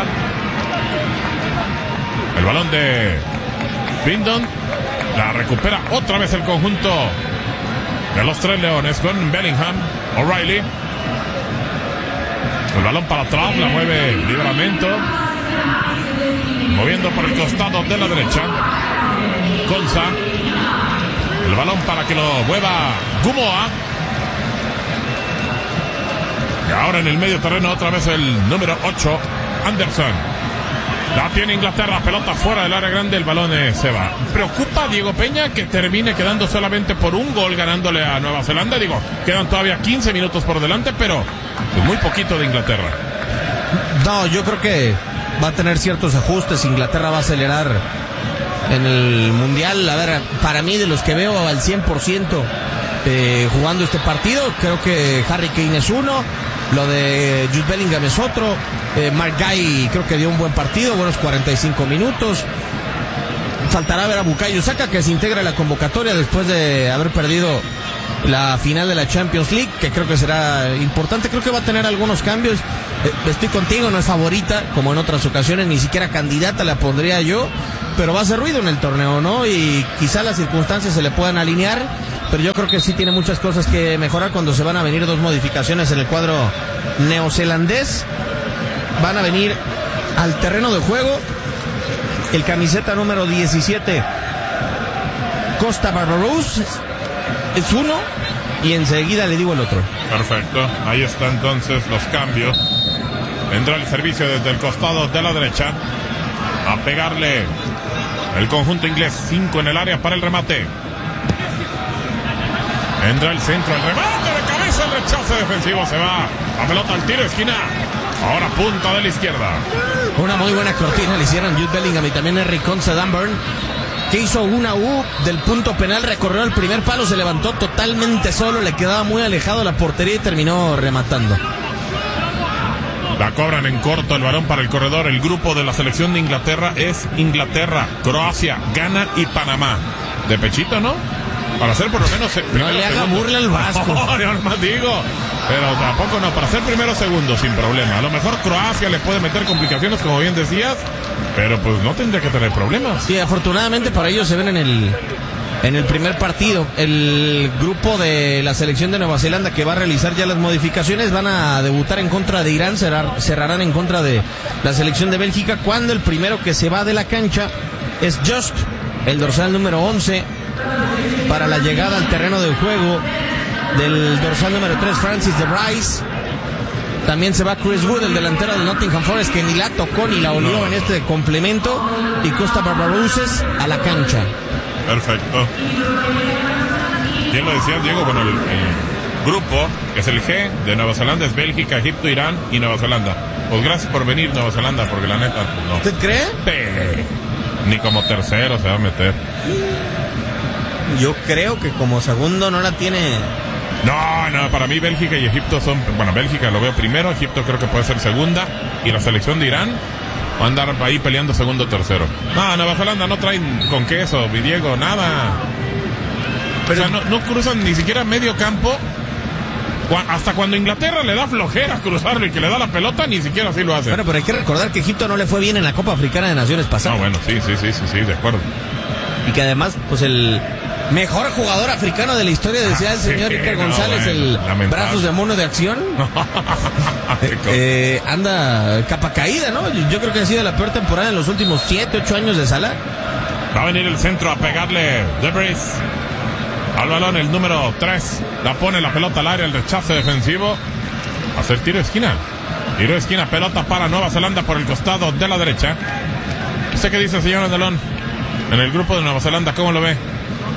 El balón de Bindon. La recupera otra vez el conjunto de los Tres Leones con Bellingham. O'Reilly. El balón para atrás. La mueve Livramento. Moviendo por el costado de la derecha. Gonza. El balón para que lo mueva Gumoa. Y ahora en el medio terreno otra vez el número ocho, Anderson. La tiene Inglaterra, pelota fuera del área grande, el balón eh, se va. ¿Preocupa a Diego Peña que termine quedando solamente por un gol ganándole a Nueva Zelanda? Digo, quedan todavía quince minutos por delante, pero pues muy poquito de Inglaterra. No, yo creo que va a tener ciertos ajustes. Inglaterra va a acelerar en el Mundial. A ver, para mí, de los que veo al cien por ciento eh, jugando este partido, creo que Harry Kane es uno, lo de Jude Bellingham es otro, eh, Mark Guy creo que dio un buen partido, buenos cuarenta y cinco minutos. Faltará ver a Bukayo Saka, que se integra a la convocatoria después de haber perdido la final de la Champions League, que creo que será importante. Creo que va a tener algunos cambios. Eh, estoy contigo, no es favorita como en otras ocasiones, ni siquiera candidata la pondría yo, pero va a hacer ruido en el torneo, ¿no? Y quizá las circunstancias se le puedan alinear, pero yo creo que sí tiene muchas cosas que mejorar cuando se van a venir dos modificaciones en el cuadro neozelandés. Van a venir al terreno de juego el camiseta número diecisiete, Costa Barbarousse, es uno, y enseguida le digo el otro. Perfecto, ahí está entonces los cambios. Vendrá el servicio desde el costado de la derecha a pegarle el conjunto inglés. Cinco en el área para el remate. Entra el centro, el remate de cabeza, el rechace defensivo, se va la pelota al tiro de esquina. Ahora punta de la izquierda. Una muy buena cortina le hicieron Jude Bellingham y también Henry Conce Dunburn, que hizo una U del punto penal, recorrió el primer palo, se levantó totalmente solo, le quedaba muy alejado de la portería y terminó rematando. La cobran en corto, el balón para el corredor. El grupo de la selección de Inglaterra es Inglaterra, Croacia, Ghana y Panamá. De pechito, ¿no? Para hacer por lo menos... No le haga burla al Vasco. No, yo nomás digo. Pero tampoco no, para ser primero o segundo sin problema. A lo mejor Croacia le puede meter complicaciones, como bien decías, pero pues no tendría que tener problemas. Sí, afortunadamente para ellos se ven en el en el primer partido. El grupo de la selección de Nueva Zelanda, que va a realizar ya las modificaciones, van a debutar en contra de Irán, cerrar, cerrarán en contra de la selección de Bélgica, cuando el primero que se va de la cancha es Just, el dorsal número once, para la llegada al terreno de juego del dorsal número tres, Francis de Bryce. También se va Chris Wood, el delantero del Nottingham Forest, que ni la tocó ni la olió no. en este complemento, y Costa Barbarousse a la cancha. Perfecto. Bien lo decías, Diego. Bueno, el, el grupo, que es el G de Nueva Zelanda, es Bélgica, Egipto, Irán y Nueva Zelanda. Pues gracias por venir, Nueva Zelanda, porque la neta no. ¿Usted cree? Sí. Ni como tercero se va a meter. Yo creo que como segundo no la tiene. No, no, para mí Bélgica y Egipto son... Bueno, Bélgica lo veo primero, Egipto creo que puede ser segunda, y la selección de Irán va a andar ahí peleando segundo o tercero. No, Nueva Zelanda no traen con queso, mi Diego, nada. Pero, o sea, no, no cruzan ni siquiera medio campo. Hasta cuando Inglaterra le da flojera cruzarlo y que le da la pelota, ni siquiera así lo hace. Bueno, pero hay que recordar que Egipto no le fue bien en la Copa Africana de Naciones pasada. No, bueno, sí, sí, sí, sí, sí, de acuerdo. Y que además, pues el mejor jugador africano de la historia, decía el señor sí, Iker no, González, bueno, el lamentable. brazos de mono de acción. eh, eh, anda capa caída, ¿no? Yo creo que ha sido la peor temporada en los últimos siete, ocho años de Salah. Va a venir el centro a pegarle Debris al balón, el número tres. La pone la pelota al área, el rechace defensivo. Va a hacer tiro de esquina. Tiro de esquina, pelota para Nueva Zelanda por el costado de la derecha. ¿Usted qué dice, señor Andalón? En el grupo de Nueva Zelanda, ¿cómo lo ve?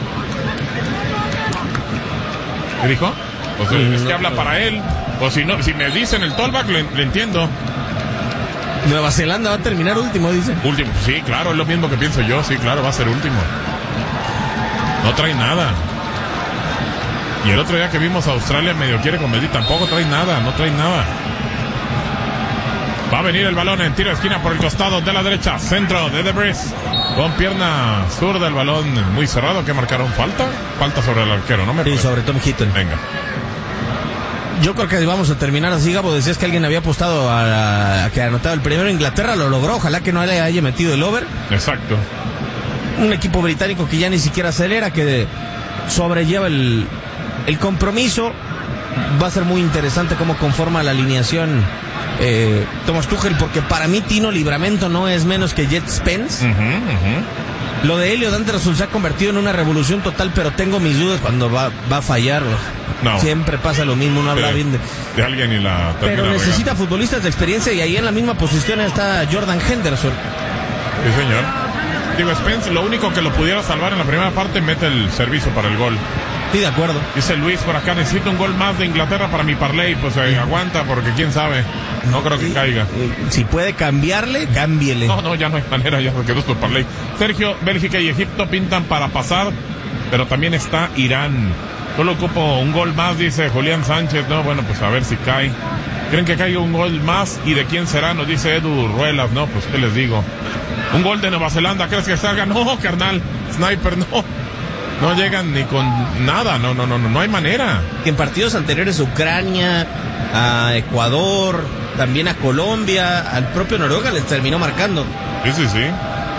¿Qué dijo? Pues mm, es que no, habla no. para él. O si no, si me dicen el tollback, le, le entiendo. Nueva Zelanda va a terminar último, dice. Último, sí, claro, es lo mismo que pienso yo. Sí, claro, va a ser último. No trae nada. Y el otro día que vimos a Australia medio quiere competir, tampoco trae nada, no trae nada. Va a venir el balón en tiro de esquina por el costado de la derecha. Centro de Debris. Con pierna zurda, el balón muy cerrado. ¿Qué marcaron? ¿Falta? Falta sobre el arquero, ¿no? Me sí, sobre Tom Heaton. Venga. Yo creo que vamos a terminar así, Gabo. Decías que alguien había apostado a, a que anotaba el primero. Inglaterra lo logró. Ojalá que no le haya metido el over. Exacto. Un equipo británico que ya ni siquiera acelera, que sobrelleva el, el compromiso. Va a ser muy interesante cómo conforma la alineación eh, Thomas Tuchel, porque para mí Tino Livramento no es menos que Jet Spence. Uh-huh, uh-huh. Lo de Elliot Anderson se ha convertido en una revolución total, pero tengo mis dudas cuando va, va a fallar. No. Siempre pasa lo mismo, no habla de, bien de, de alguien y la pero necesita regando. Futbolistas de experiencia, y ahí en la misma posición está Jordan Henderson. Sí, señor. Digo, Spence, lo único que lo pudiera salvar en la primera parte, mete el servicio para el gol. Sí, de acuerdo. Dice Luis por acá, necesito un gol más de Inglaterra para mi parlay. Pues eh, aguanta, porque quién sabe. No creo que caiga. Si puede cambiarle, cámbiele. No, no, ya no hay manera, ya se quedó su parlay. Sergio, Bélgica y Egipto pintan para pasar, pero también está Irán. Solo ocupo un gol más, dice Julián Sánchez. No, bueno, pues a ver si cae. ¿Creen que caiga un gol más? ¿Y de quién será? Nos dice Edu Ruelas. No, pues qué les digo. Un gol de Nueva Zelanda, ¿crees que salga? No, carnal, Sniper, no. No llegan ni con nada, no, no, no, no, no hay manera. En partidos anteriores, Ucrania, a Ecuador, también a Colombia, al propio Noruega les terminó marcando. Sí, sí, sí.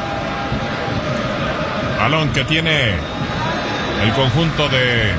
Balón que tiene el conjunto de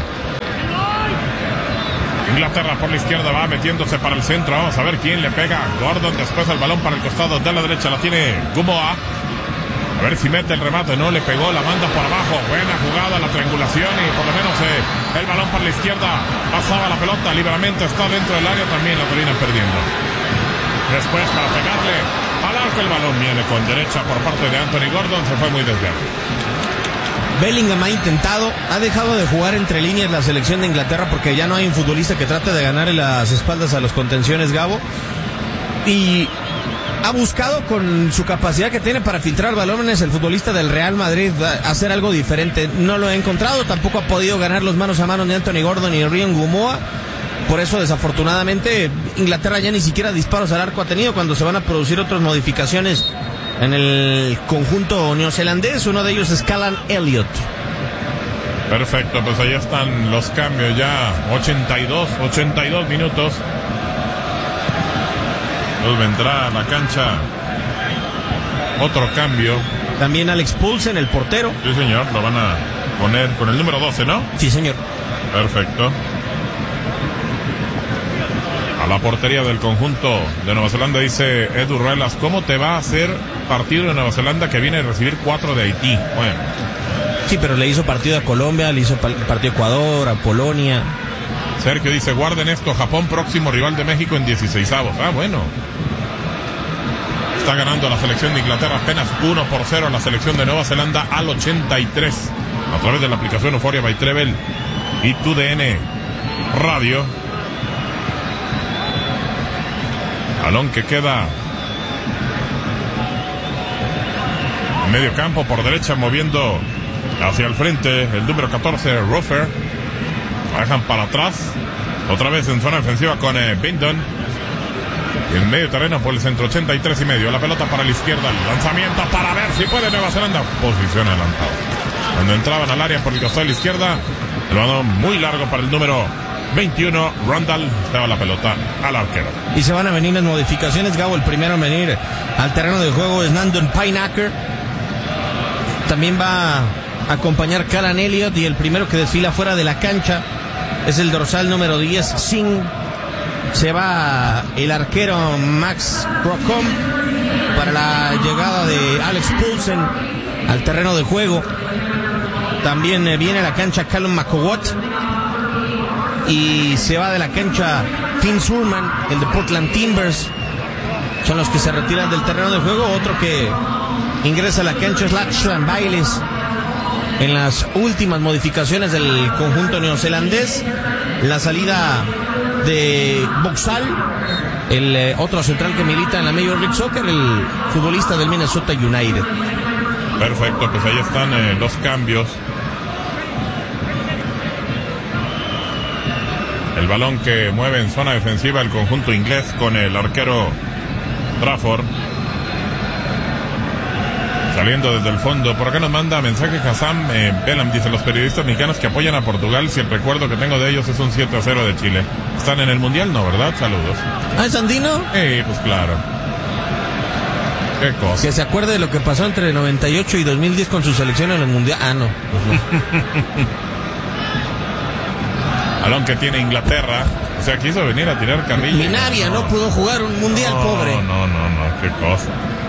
Inglaterra por la izquierda, va metiéndose para el centro. Vamos a ver quién le pega. Gordon, después el balón para el costado de la derecha, la tiene Gumoa. A ver si mete el remate, no le pegó, la manda por abajo. Buena jugada, la triangulación y por lo menos eh, el balón para la izquierda. Pasaba la pelota, libremente está dentro del área, también la terminan perdiendo. Después para pegarle al arco, el balón viene con derecha por parte de Anthony Gordon, se fue muy desviado. Bellingham ha intentado, ha dejado de jugar entre líneas la selección de Inglaterra porque ya no hay un futbolista que trate de ganarle las espaldas a los contenciones, Gabo. Y ha buscado con su capacidad que tiene para filtrar balones el futbolista del Real Madrid hacer algo diferente. No lo ha encontrado, tampoco ha podido ganar los manos a manos de Anthony Gordon y Ryan Gumoa. Por eso, desafortunadamente, Inglaterra ya ni siquiera disparos al arco ha tenido cuando se van a producir otras modificaciones en el conjunto neozelandés. Uno de ellos es Callum Elliott. Perfecto, pues ahí están los cambios ya. ochenta y dos minutos. Nos vendrá a la cancha otro cambio. También Alex Poulsen, el portero. Sí, señor, lo van a poner con el número doce, ¿no? Sí, señor. Perfecto. A la portería del conjunto de Nueva Zelanda, dice Edu Ruelas, ¿cómo te va a hacer partido de Nueva Zelanda que viene a recibir cuatro de Haití? Bueno. Sí, pero le hizo partido a Colombia, le hizo partido a Ecuador, a Polonia. Sergio dice, guarden esto, Japón próximo rival de México en dieciseisavos. Ah, bueno. Está ganando la selección de Inglaterra apenas uno por cero a la selección de Nueva Zelanda al ochenta y tres. A través de la aplicación Euforia by Trevel y tu D N Radio. Balón que queda en medio campo por derecha, moviendo hacia el frente el número catorce, Ruffer. Bajan para atrás, otra vez en zona defensiva con eh, Bindon. Y en medio terreno por el centro, ochenta y tres y medio. La pelota para la izquierda, el lanzamiento para ver si puede Nueva Zelanda. Posición adelantada. Cuando entraban al área por el costado de la izquierda, el balón muy largo para el número veintiuno, Randall, estaba la pelota al arquero. Y se van a venir las modificaciones, Gabo. El primero en venir al terreno de juego es Nandon Pineacker. También va a acompañar Callum Elliott, y el primero que desfila fuera de la cancha es el dorsal número diez, Singh. Se va el arquero Max Crocombe para la llegada de Alex Poulsen al terreno de juego. También viene a la cancha Callum McCowott. Y se va de la cancha Finn Surman, el de Portland Timbers. Son los que se retiran del terreno de juego. Otro que ingresa a la cancha es Lachlan Bailes. En las últimas modificaciones del conjunto neozelandés, la salida de Boxall, el eh, otro central que milita en la Major League Soccer, el futbolista del Minnesota United. Perfecto, pues ahí están eh, los cambios. El balón que mueve en zona defensiva el conjunto inglés con el arquero Trafford. Saliendo desde el fondo. Por acá nos manda mensaje Hassam eh, Belam. Dice, los periodistas mexicanos que apoyan a Portugal, si el recuerdo que tengo de ellos es un siete a cero de Chile. ¿Están en el Mundial? No, ¿verdad? Saludos. ¿Ah, es andino? Sí, pues claro. Qué cosa. Que se acuerde de lo que pasó entre noventa y ocho y dos mil diez con su selección en el Mundial. Ah, no. Pues no. Balón que tiene Inglaterra. O sea, quiso venir a tirar carrilla. Minavia no, no pudo jugar un Mundial, no, pobre. No, no, no, no, qué cosa.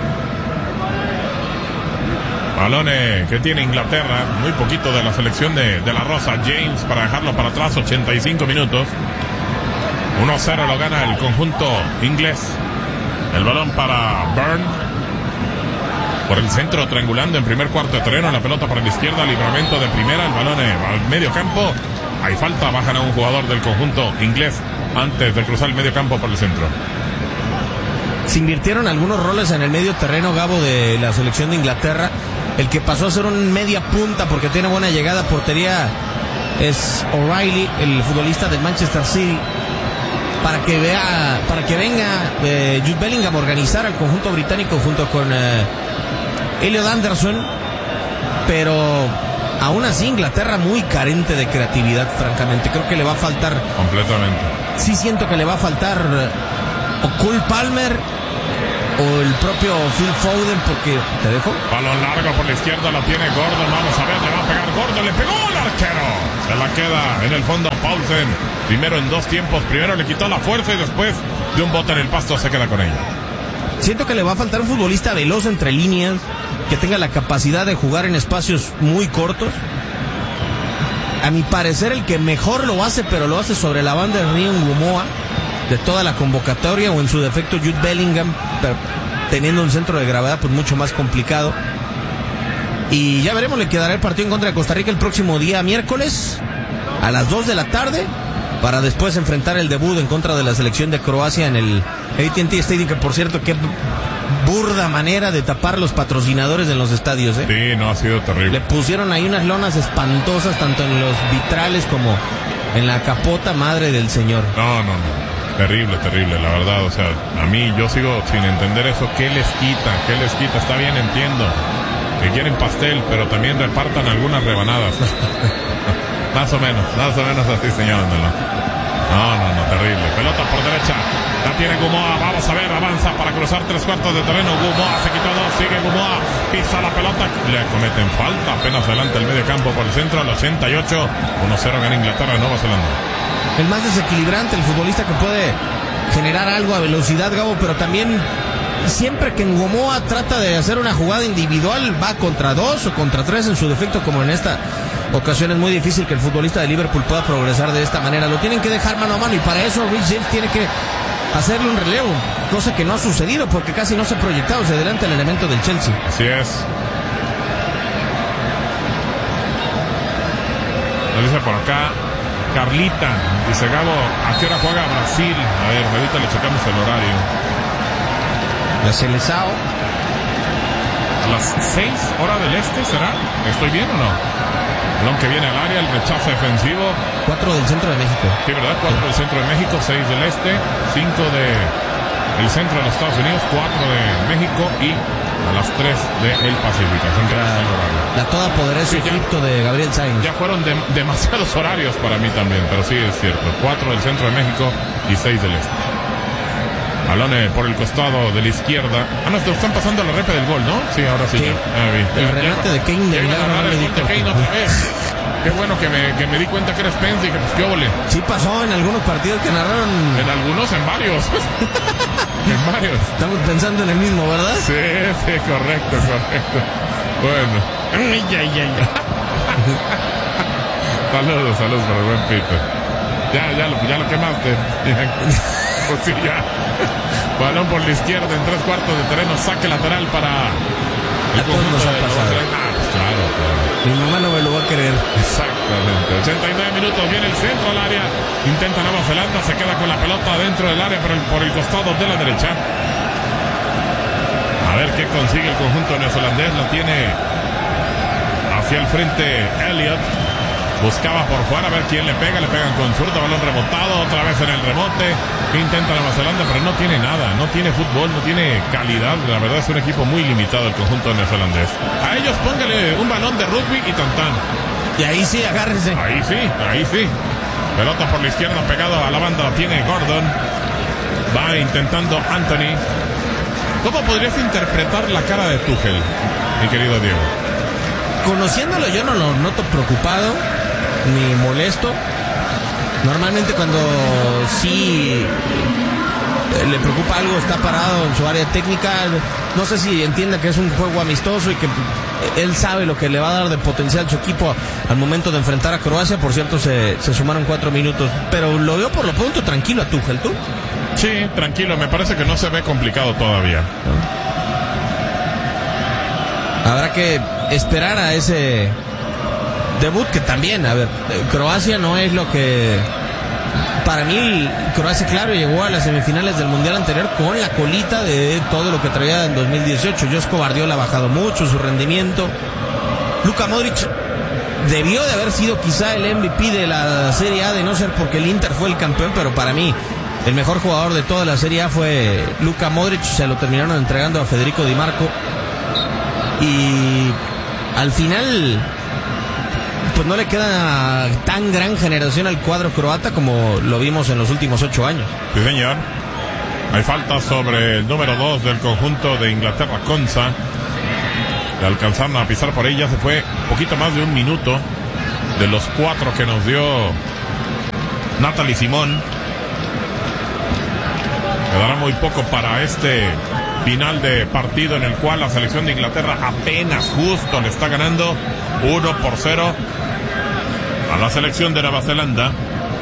Balones que tiene Inglaterra, muy poquito de la selección de, de la Rosa. James para dejarlo para atrás, ochenta y cinco minutos. uno a cero lo gana el conjunto inglés. El balón para Byrne. Por el centro, triangulando en primer cuarto de terreno. La pelota para la izquierda, libramento de primera. El balón al medio campo. hay falta, bajan a un jugador del conjunto inglés antes de cruzar el medio campo por el centro. Se invirtieron algunos roles en el medio terreno, Gabo, de la selección de Inglaterra. El que pasó a ser un media punta porque tiene buena llegada a portería es O'Reilly, el futbolista del Manchester City, para que vea, para que venga eh, Jude Bellingham a organizar al conjunto británico junto con eh, Elliot Anderson, pero aún así Inglaterra muy carente de creatividad, francamente. Creo que le va a faltar completamente. Sí siento que le va a faltar eh, o Cole Palmer o el propio Phil Foden, porque te dejo. Balón largo por la izquierda, lo tiene Gordon, vamos a ver, le va a pegar Gordon, le pegó el arquero. Se la queda en el fondo Paulsen. Primero en dos tiempos, primero le quitó la fuerza y después de un bote en el pasto se queda con ella. Siento que le va a faltar un futbolista veloz entre líneas, que tenga la capacidad de jugar en espacios muy cortos. A mi parecer el que mejor lo hace, pero lo hace sobre la banda de Ryan Gumoa, de toda la convocatoria, o en su defecto Jude Bellingham, pero teniendo un centro de gravedad pues mucho más complicado. Y ya veremos, le quedará el partido en contra de Costa Rica el próximo día miércoles a las dos de la tarde, para después enfrentar el debut en contra de la selección de Croacia en el A T and T Stadium, que por cierto, qué burda manera de tapar los patrocinadores en los estadios, ¿eh? Sí, no, ha sido terrible. Le pusieron ahí unas lonas espantosas, tanto en los vitrales como en la capota, madre del señor. No, no, no. Terrible, terrible, la verdad. O sea, a mí yo sigo sin entender eso. ¿Qué les quita? ¿Qué les quita? Está bien, entiendo que quieren pastel, pero también repartan algunas rebanadas. Más o menos, más o menos así, señor. No, no, no, terrible. Pelota por derecha, la tiene Gumoa, vamos a ver, avanza para cruzar tres cuartos de terreno. Gumoa se quitó dos, sigue Gumoa, pisa la pelota, le cometen falta, apenas adelante el medio campo por el centro, al ochenta y ocho, uno cero gana Inglaterra de Nueva Zelanda. El más desequilibrante, el futbolista que puede generar algo a velocidad, Gabo, pero también siempre que Gumoa trata de hacer una jugada individual, va contra dos o contra tres en su defecto, como en esta ocasión. Es muy difícil que el futbolista de Liverpool pueda progresar de esta manera. Lo tienen que dejar mano a mano y para eso Rich James tiene que hacerle un relevo, cosa que no ha sucedido porque casi no se ha proyectado hacia adelante el elemento del Chelsea. Así es. Lo dice por acá Carlita, dice Gabo, ¿a qué hora juega Brasil? A ver, ahorita le checamos el horario. La Seleção. A las seis hora del este, ¿será? ¿Estoy bien o no? Balón que viene al área, el rechazo defensivo. Cuatro del centro de México. Sí, ¿verdad? Cuatro del centro de México, seis del este, cinco de el centro de los Estados Unidos, cuatro de México y a las tres del Pacífico. La, la toda poderosa sí, Egipto de Gabriel Sainz. Ya fueron de, demasiados horarios para mí también, pero sí es cierto. Cuatro del centro de México y seis del este. Balón por el costado de la izquierda. Ah, no, están pasando la repe del gol, ¿no? Sí, ahora sí. Ya. Ah, el ya, remate ya, de Kane de milagro. De Kane otra vez. Qué bueno que me, que me di cuenta que era Spence y que pues qué óvole. Sí pasó en algunos partidos que narraron. En algunos, en varios. En varios. Estamos pensando en el mismo, ¿verdad? Sí, sí, correcto, correcto. Bueno. Ay, ay, ay. Saludos, saludos para el buen Peter. Ya, ya lo, ya lo quemaste. Pues sí, ya. Balón por la izquierda en tres cuartos de terreno, saque lateral para el conjunto de Nueva Zelanda. Ah, pues claro, claro. Mi mamá no me lo va a creer. Exactamente. ochenta y nueve minutos, viene el centro al área. Intenta Nueva Zelanda, se queda con la pelota dentro del área, pero por el costado de la derecha. A ver qué consigue el conjunto neozelandés. Lo tiene hacia el frente Elliot. Buscaba por fuera a ver quién le pega, le pegan con zurda, balón rebotado, otra vez en el rebote, intenta Nueva Zelanda, pero no tiene nada, no tiene fútbol, no tiene calidad, la verdad es un equipo muy limitado el conjunto neozelandés. A ellos póngale un balón de rugby y tan tan. Y ahí sí, agárrense. Ahí sí, ahí sí. Pelota por la izquierda, pegado a la banda, la tiene Gordon, va intentando Anthony. ¿Cómo podrías interpretar la cara de Tuchel, mi querido Diego? Conociéndolo yo no lo noto preocupado ni molesto. Normalmente cuando sí le preocupa algo, está parado en su área técnica. No sé si entienda que es un juego amistoso y que él sabe lo que le va a dar de potencial su equipo al momento de enfrentar a Croacia. Por cierto, se, se sumaron cuatro minutos, pero lo veo por lo pronto tranquilo a Tuchel. ¿Tú? Sí, tranquilo, me parece que no se ve complicado todavía. Habrá que esperar a ese debut que también, a ver, Croacia no es lo que... Para mí, Croacia, claro, llegó a las semifinales del Mundial anterior con la colita de todo lo que traía en dos mil dieciocho. Joško Guardiola ha bajado mucho su rendimiento. Luka Modric debió de haber sido quizá el M V P de la Serie A, de no ser porque el Inter fue el campeón, pero para mí el mejor jugador de toda la Serie A fue Luka Modric. Se lo terminaron entregando a Federico Di Marco. Y al final, pues no le queda tan gran generación al cuadro croata como lo vimos en los últimos ocho años. Sí, señor. Hay falta sobre el número dos del conjunto de Inglaterra, Konsa. Le alcanzaron a pisar por ella. Se fue poquito más de un minuto de los cuatro que nos dio Natalie Simón. Quedará muy poco para este final de partido en el cual la selección de Inglaterra apenas justo le está ganando uno por cero a la selección de Nueva Zelanda.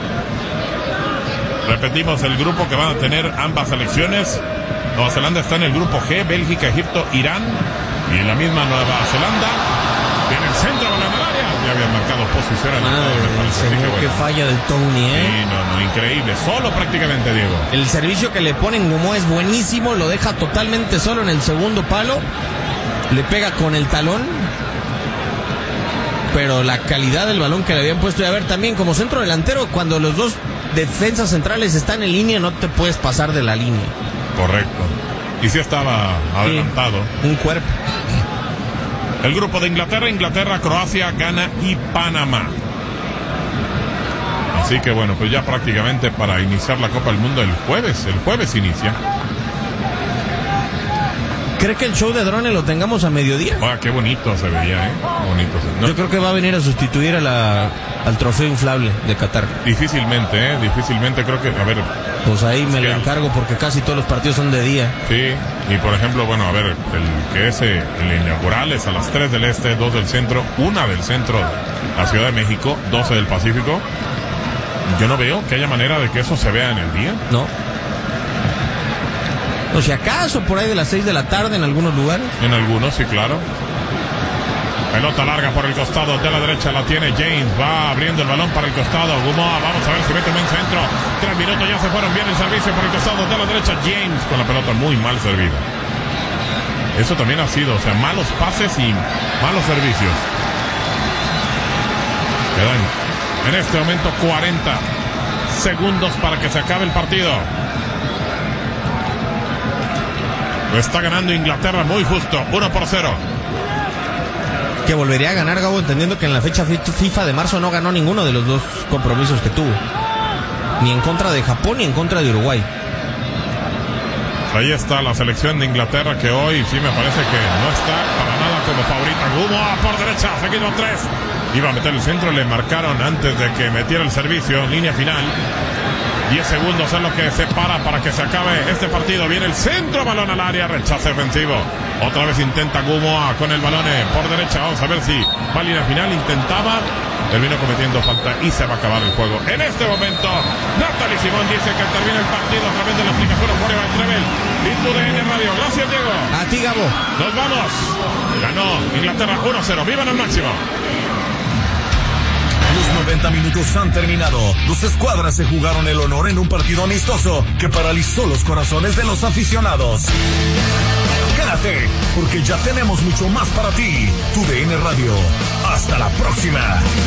Repetimos el grupo que van a tener ambas selecciones. Nueva Zelanda está en el grupo G, Bélgica, Egipto, Irán, y en la misma Nueva Zelanda viene el centro de la área. Ya habían marcado posición en Madre el del señor, qué falla del Tony, ¿eh? Sí, no, no, increíble, solo prácticamente, Diego. El servicio que le ponen Gumo es buenísimo, lo deja totalmente solo en el segundo palo, le pega con el talón, pero la calidad del balón que le habían puesto, y a ver, también como centro delantero, cuando los dos defensas centrales están en línea, no te puedes pasar de la línea. Correcto. Y sí estaba adelantado. Sí, un cuerpo. El grupo de Inglaterra, Inglaterra, Croacia, Ghana y Panamá. Así que bueno, pues ya prácticamente para iniciar la Copa del Mundo el jueves, el jueves inicia. ¿Cree que el show de drones lo tengamos a mediodía? Ah, qué bonito se veía, ¿eh? Bonito. No. Yo creo que va a venir a sustituir a la, al trofeo inflable de Qatar. Difícilmente, ¿eh? Difícilmente creo que, a ver... Pues ahí me lo encargo porque casi todos los partidos son de día. Sí, y por ejemplo, bueno, a ver, el que es eh, el inaugural es a las tres del este, dos del centro, una del centro de la Ciudad de México, doce del Pacífico. Yo no veo que haya manera de que eso se vea en el día. No. O si acaso por ahí de las seis de la tarde en algunos lugares. En algunos, sí, claro. Pelota larga por el costado de la derecha, la tiene James, va abriendo el balón para el costado, Gumoa, vamos a ver si mete un buen centro, tres minutos, ya se fueron bien el servicio por el costado de la derecha, James con la pelota muy mal servida. Eso también ha sido, o sea, malos pases y malos servicios. Quedan en este momento cuarenta segundos para que se acabe el partido. Lo está ganando Inglaterra muy justo, uno por cero. Que volvería a ganar, Gabo, entendiendo que en la fecha FIFA de marzo no ganó ninguno de los dos compromisos que tuvo. Ni en contra de Japón ni en contra de Uruguay. Ahí está la selección de Inglaterra que hoy sí me parece que no está para nada como favorita. Gumoa por derecha, seguido tres. Iba a meter el centro, le marcaron antes de que metiera el servicio, línea final. diez segundos es lo que se para para que se acabe este partido. Viene el centro, balón al área, rechazo ofensivo. Otra vez intenta Gumoa con el balón por derecha. Vamos a ver si va a línea final. Intentaba, terminó cometiendo falta y se va a acabar el juego. En este momento, Natalie Simón dice que termina el partido a través de la aplicación Forever Travel y tu D N Radio. Gracias, Diego. A ti, Gabo. Nos vamos. Ganó Inglaterra uno cero. ¡Vivan al máximo! Los noventa minutos han terminado. Dos escuadras se jugaron el honor en un partido amistoso que paralizó los corazones de los aficionados. Quédate, porque ya tenemos mucho más para ti. Tu D N Radio. Hasta la próxima.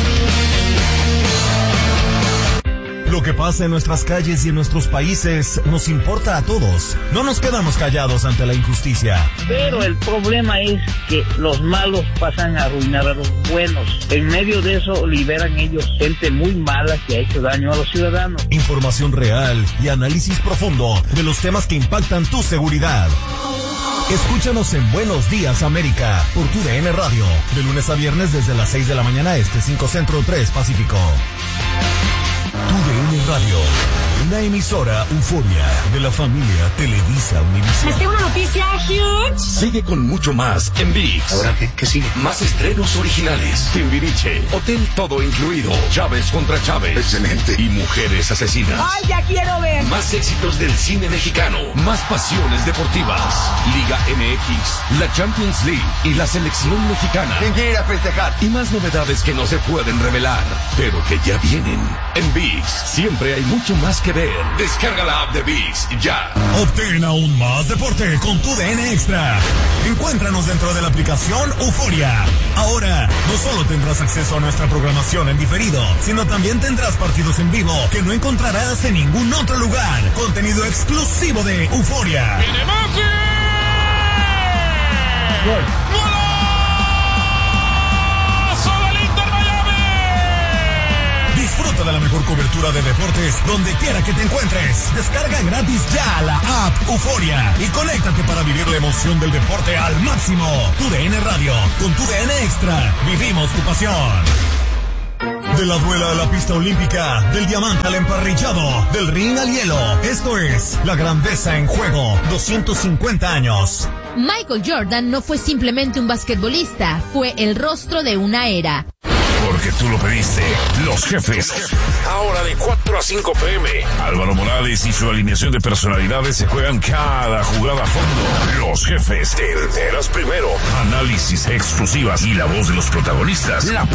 Lo que pasa en nuestras calles y en nuestros países nos importa a todos. No nos quedamos callados ante la injusticia. Pero el problema es que los malos pasan a arruinar a los buenos. En medio de eso liberan ellos gente muy mala que ha hecho daño a los ciudadanos. Información real y análisis profundo de los temas que impactan tu seguridad. Escúchanos en Buenos Días América por tu D N Radio. De lunes a viernes desde las seis de la mañana este, cinco Centro, tres Pacífico. Tu D N Radio, una emisora Euforia de la familia Televisa Univisión. ¿Les tengo una noticia huge? Sigue con mucho más en ViX. ¿Ahora qué? ¿Qué sigue? Más estrenos originales. Timbiriche, Hotel Todo Incluido, Chávez contra Chávez. Excelente. Y Mujeres Asesinas. ¡Ay, ya quiero ver! Más éxitos del cine mexicano. Más pasiones deportivas. Liga M X, la Champions League y la selección mexicana. ¿Quién quiere ir a festejar? Y más novedades que no se pueden revelar, pero que ya vienen. En ViX siempre hay mucho más que ver. Descarga la app de ViX ya. Obtén aún más deporte con tu D N Extra. Encuéntranos dentro de la aplicación Euforia. Ahora, no solo tendrás acceso a nuestra programación en diferido, sino también tendrás partidos en vivo que no encontrarás en ningún otro lugar. Contenido exclusivo de Euforia. ¡Viene Messi! ¡Gol! Disfruta de la mejor cobertura de deportes donde quiera que te encuentres. Descarga gratis ya la app Euforia y conéctate para vivir la emoción del deporte al máximo. Tu D N Radio, con tu D N Extra, vivimos tu pasión. De la duela a la pista olímpica, del diamante al emparrillado, del ring al hielo. Esto es La Grandeza en Juego, doscientos cincuenta años. Michael Jordan no fue simplemente un basquetbolista, fue el rostro de una era. Porque tú lo pediste. Los Jefes. Ahora de cuatro a cinco p m Álvaro Morales y su alineación de personalidades se juegan cada jugada a fondo. Los Jefes. Te enteras primero. Análisis exclusivas y la voz de los protagonistas. La